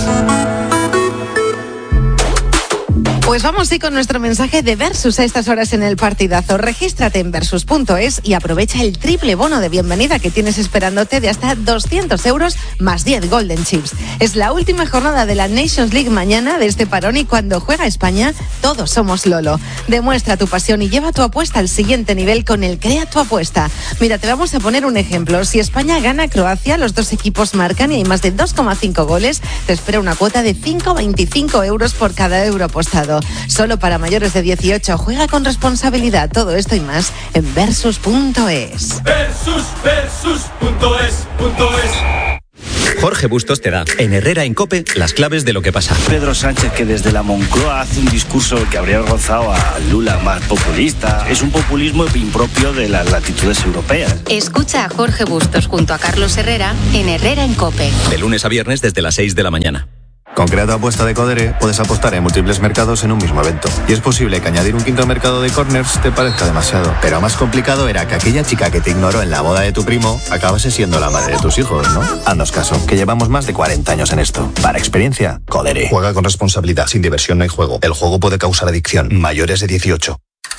Pues vamos sí con nuestro mensaje de Versus a estas horas en el Partidazo. Regístrate en versus punto es y aprovecha el triple bono de bienvenida que tienes esperándote de hasta doscientos euros más diez Golden Chips. Es la última jornada de la Nations League mañana de este parón y cuando juega España, todos somos Lolo. Demuestra tu pasión y lleva tu apuesta al siguiente nivel con el Crea tu Apuesta. Mira, te vamos a poner un ejemplo. Si España gana a Croacia, los dos equipos marcan y hay más de dos coma cinco goles, te espera una cuota de cinco coma veinticinco euros por cada euro apostado. Solo para mayores de dieciocho. Juega con responsabilidad. Todo esto y más en versus punto es. Versus, versus punto es, punto es. Jorge Bustos te da, en Herrera en COPE, las claves de lo que pasa. Pedro Sánchez, que desde la Moncloa hace un discurso que habría rozado a Lula más populista. Es un populismo impropio de las latitudes europeas. Escucha a Jorge Bustos junto a Carlos Herrera en Herrera en COPE. De lunes a viernes desde las seis de la mañana. Con Crea tu Apuesta de Codere puedes apostar en múltiples mercados en un mismo evento. Y es posible que añadir un quinto mercado de corners te parezca demasiado. Pero más complicado era que aquella chica que te ignoró en la boda de tu primo acabase siendo la madre de tus hijos, ¿no? Haznos caso, que llevamos más de cuarenta años en esto. Para experiencia, Codere. Juega con responsabilidad. Sin diversión no hay juego. El juego puede causar adicción. Mayores de dieciocho.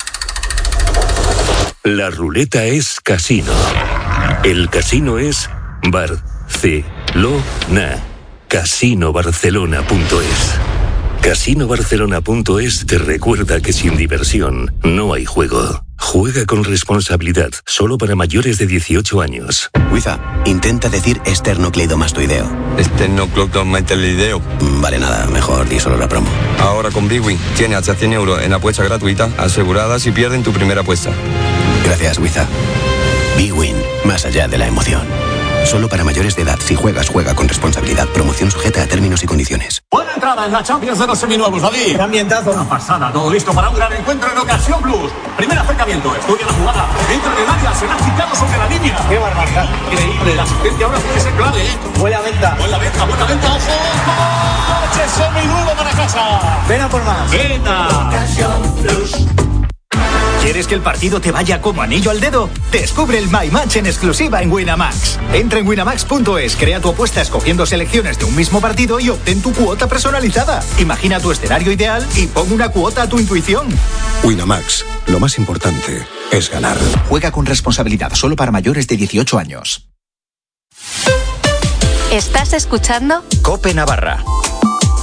La ruleta es casino. El casino es Barcelona. casino barcelona punto es. casino barcelona punto es te recuerda que sin diversión no hay juego. Juega con responsabilidad, solo para mayores de dieciocho años. Wiza, intenta decir esternocleidomastoideo. Esternocleidomastoideo. Vale, nada, mejor di solo la promo. Ahora con Bwin tiene hasta cien euros en apuesta gratuita, asegurada si pierden tu primera apuesta. Gracias, Wiza. Bwin, más allá de la emoción. Solo para mayores de edad. Si juegas, juega con responsabilidad. Promoción sujeta a términos y condiciones. Buena entrada en la Champions de los seminuevos, David. Ambientazo. Una pasada, todo listo para un gran encuentro en Ocasión Plus. Primer acercamiento, estudia la jugada. Entra en el área, será quitado sobre la línea. ¡Qué barbaridad! Increíble, la asistencia ahora puede ser clave, ¿eh? Buena venta. Buena venta, buena venta, ojo. Coche seminuevo para casa. Ven a por más. Venta. Ocasión Plus. ¿Quieres que el partido te vaya como anillo al dedo? Descubre el My Match en exclusiva en Winamax. Entra en winamax punto es, crea tu apuesta escogiendo selecciones de un mismo partido y obtén tu cuota personalizada. Imagina tu escenario ideal y pon una cuota a tu intuición. Winamax, lo más importante es ganar. Juega con responsabilidad, solo para mayores de dieciocho años. ¿Estás escuchando? COPE Navarra.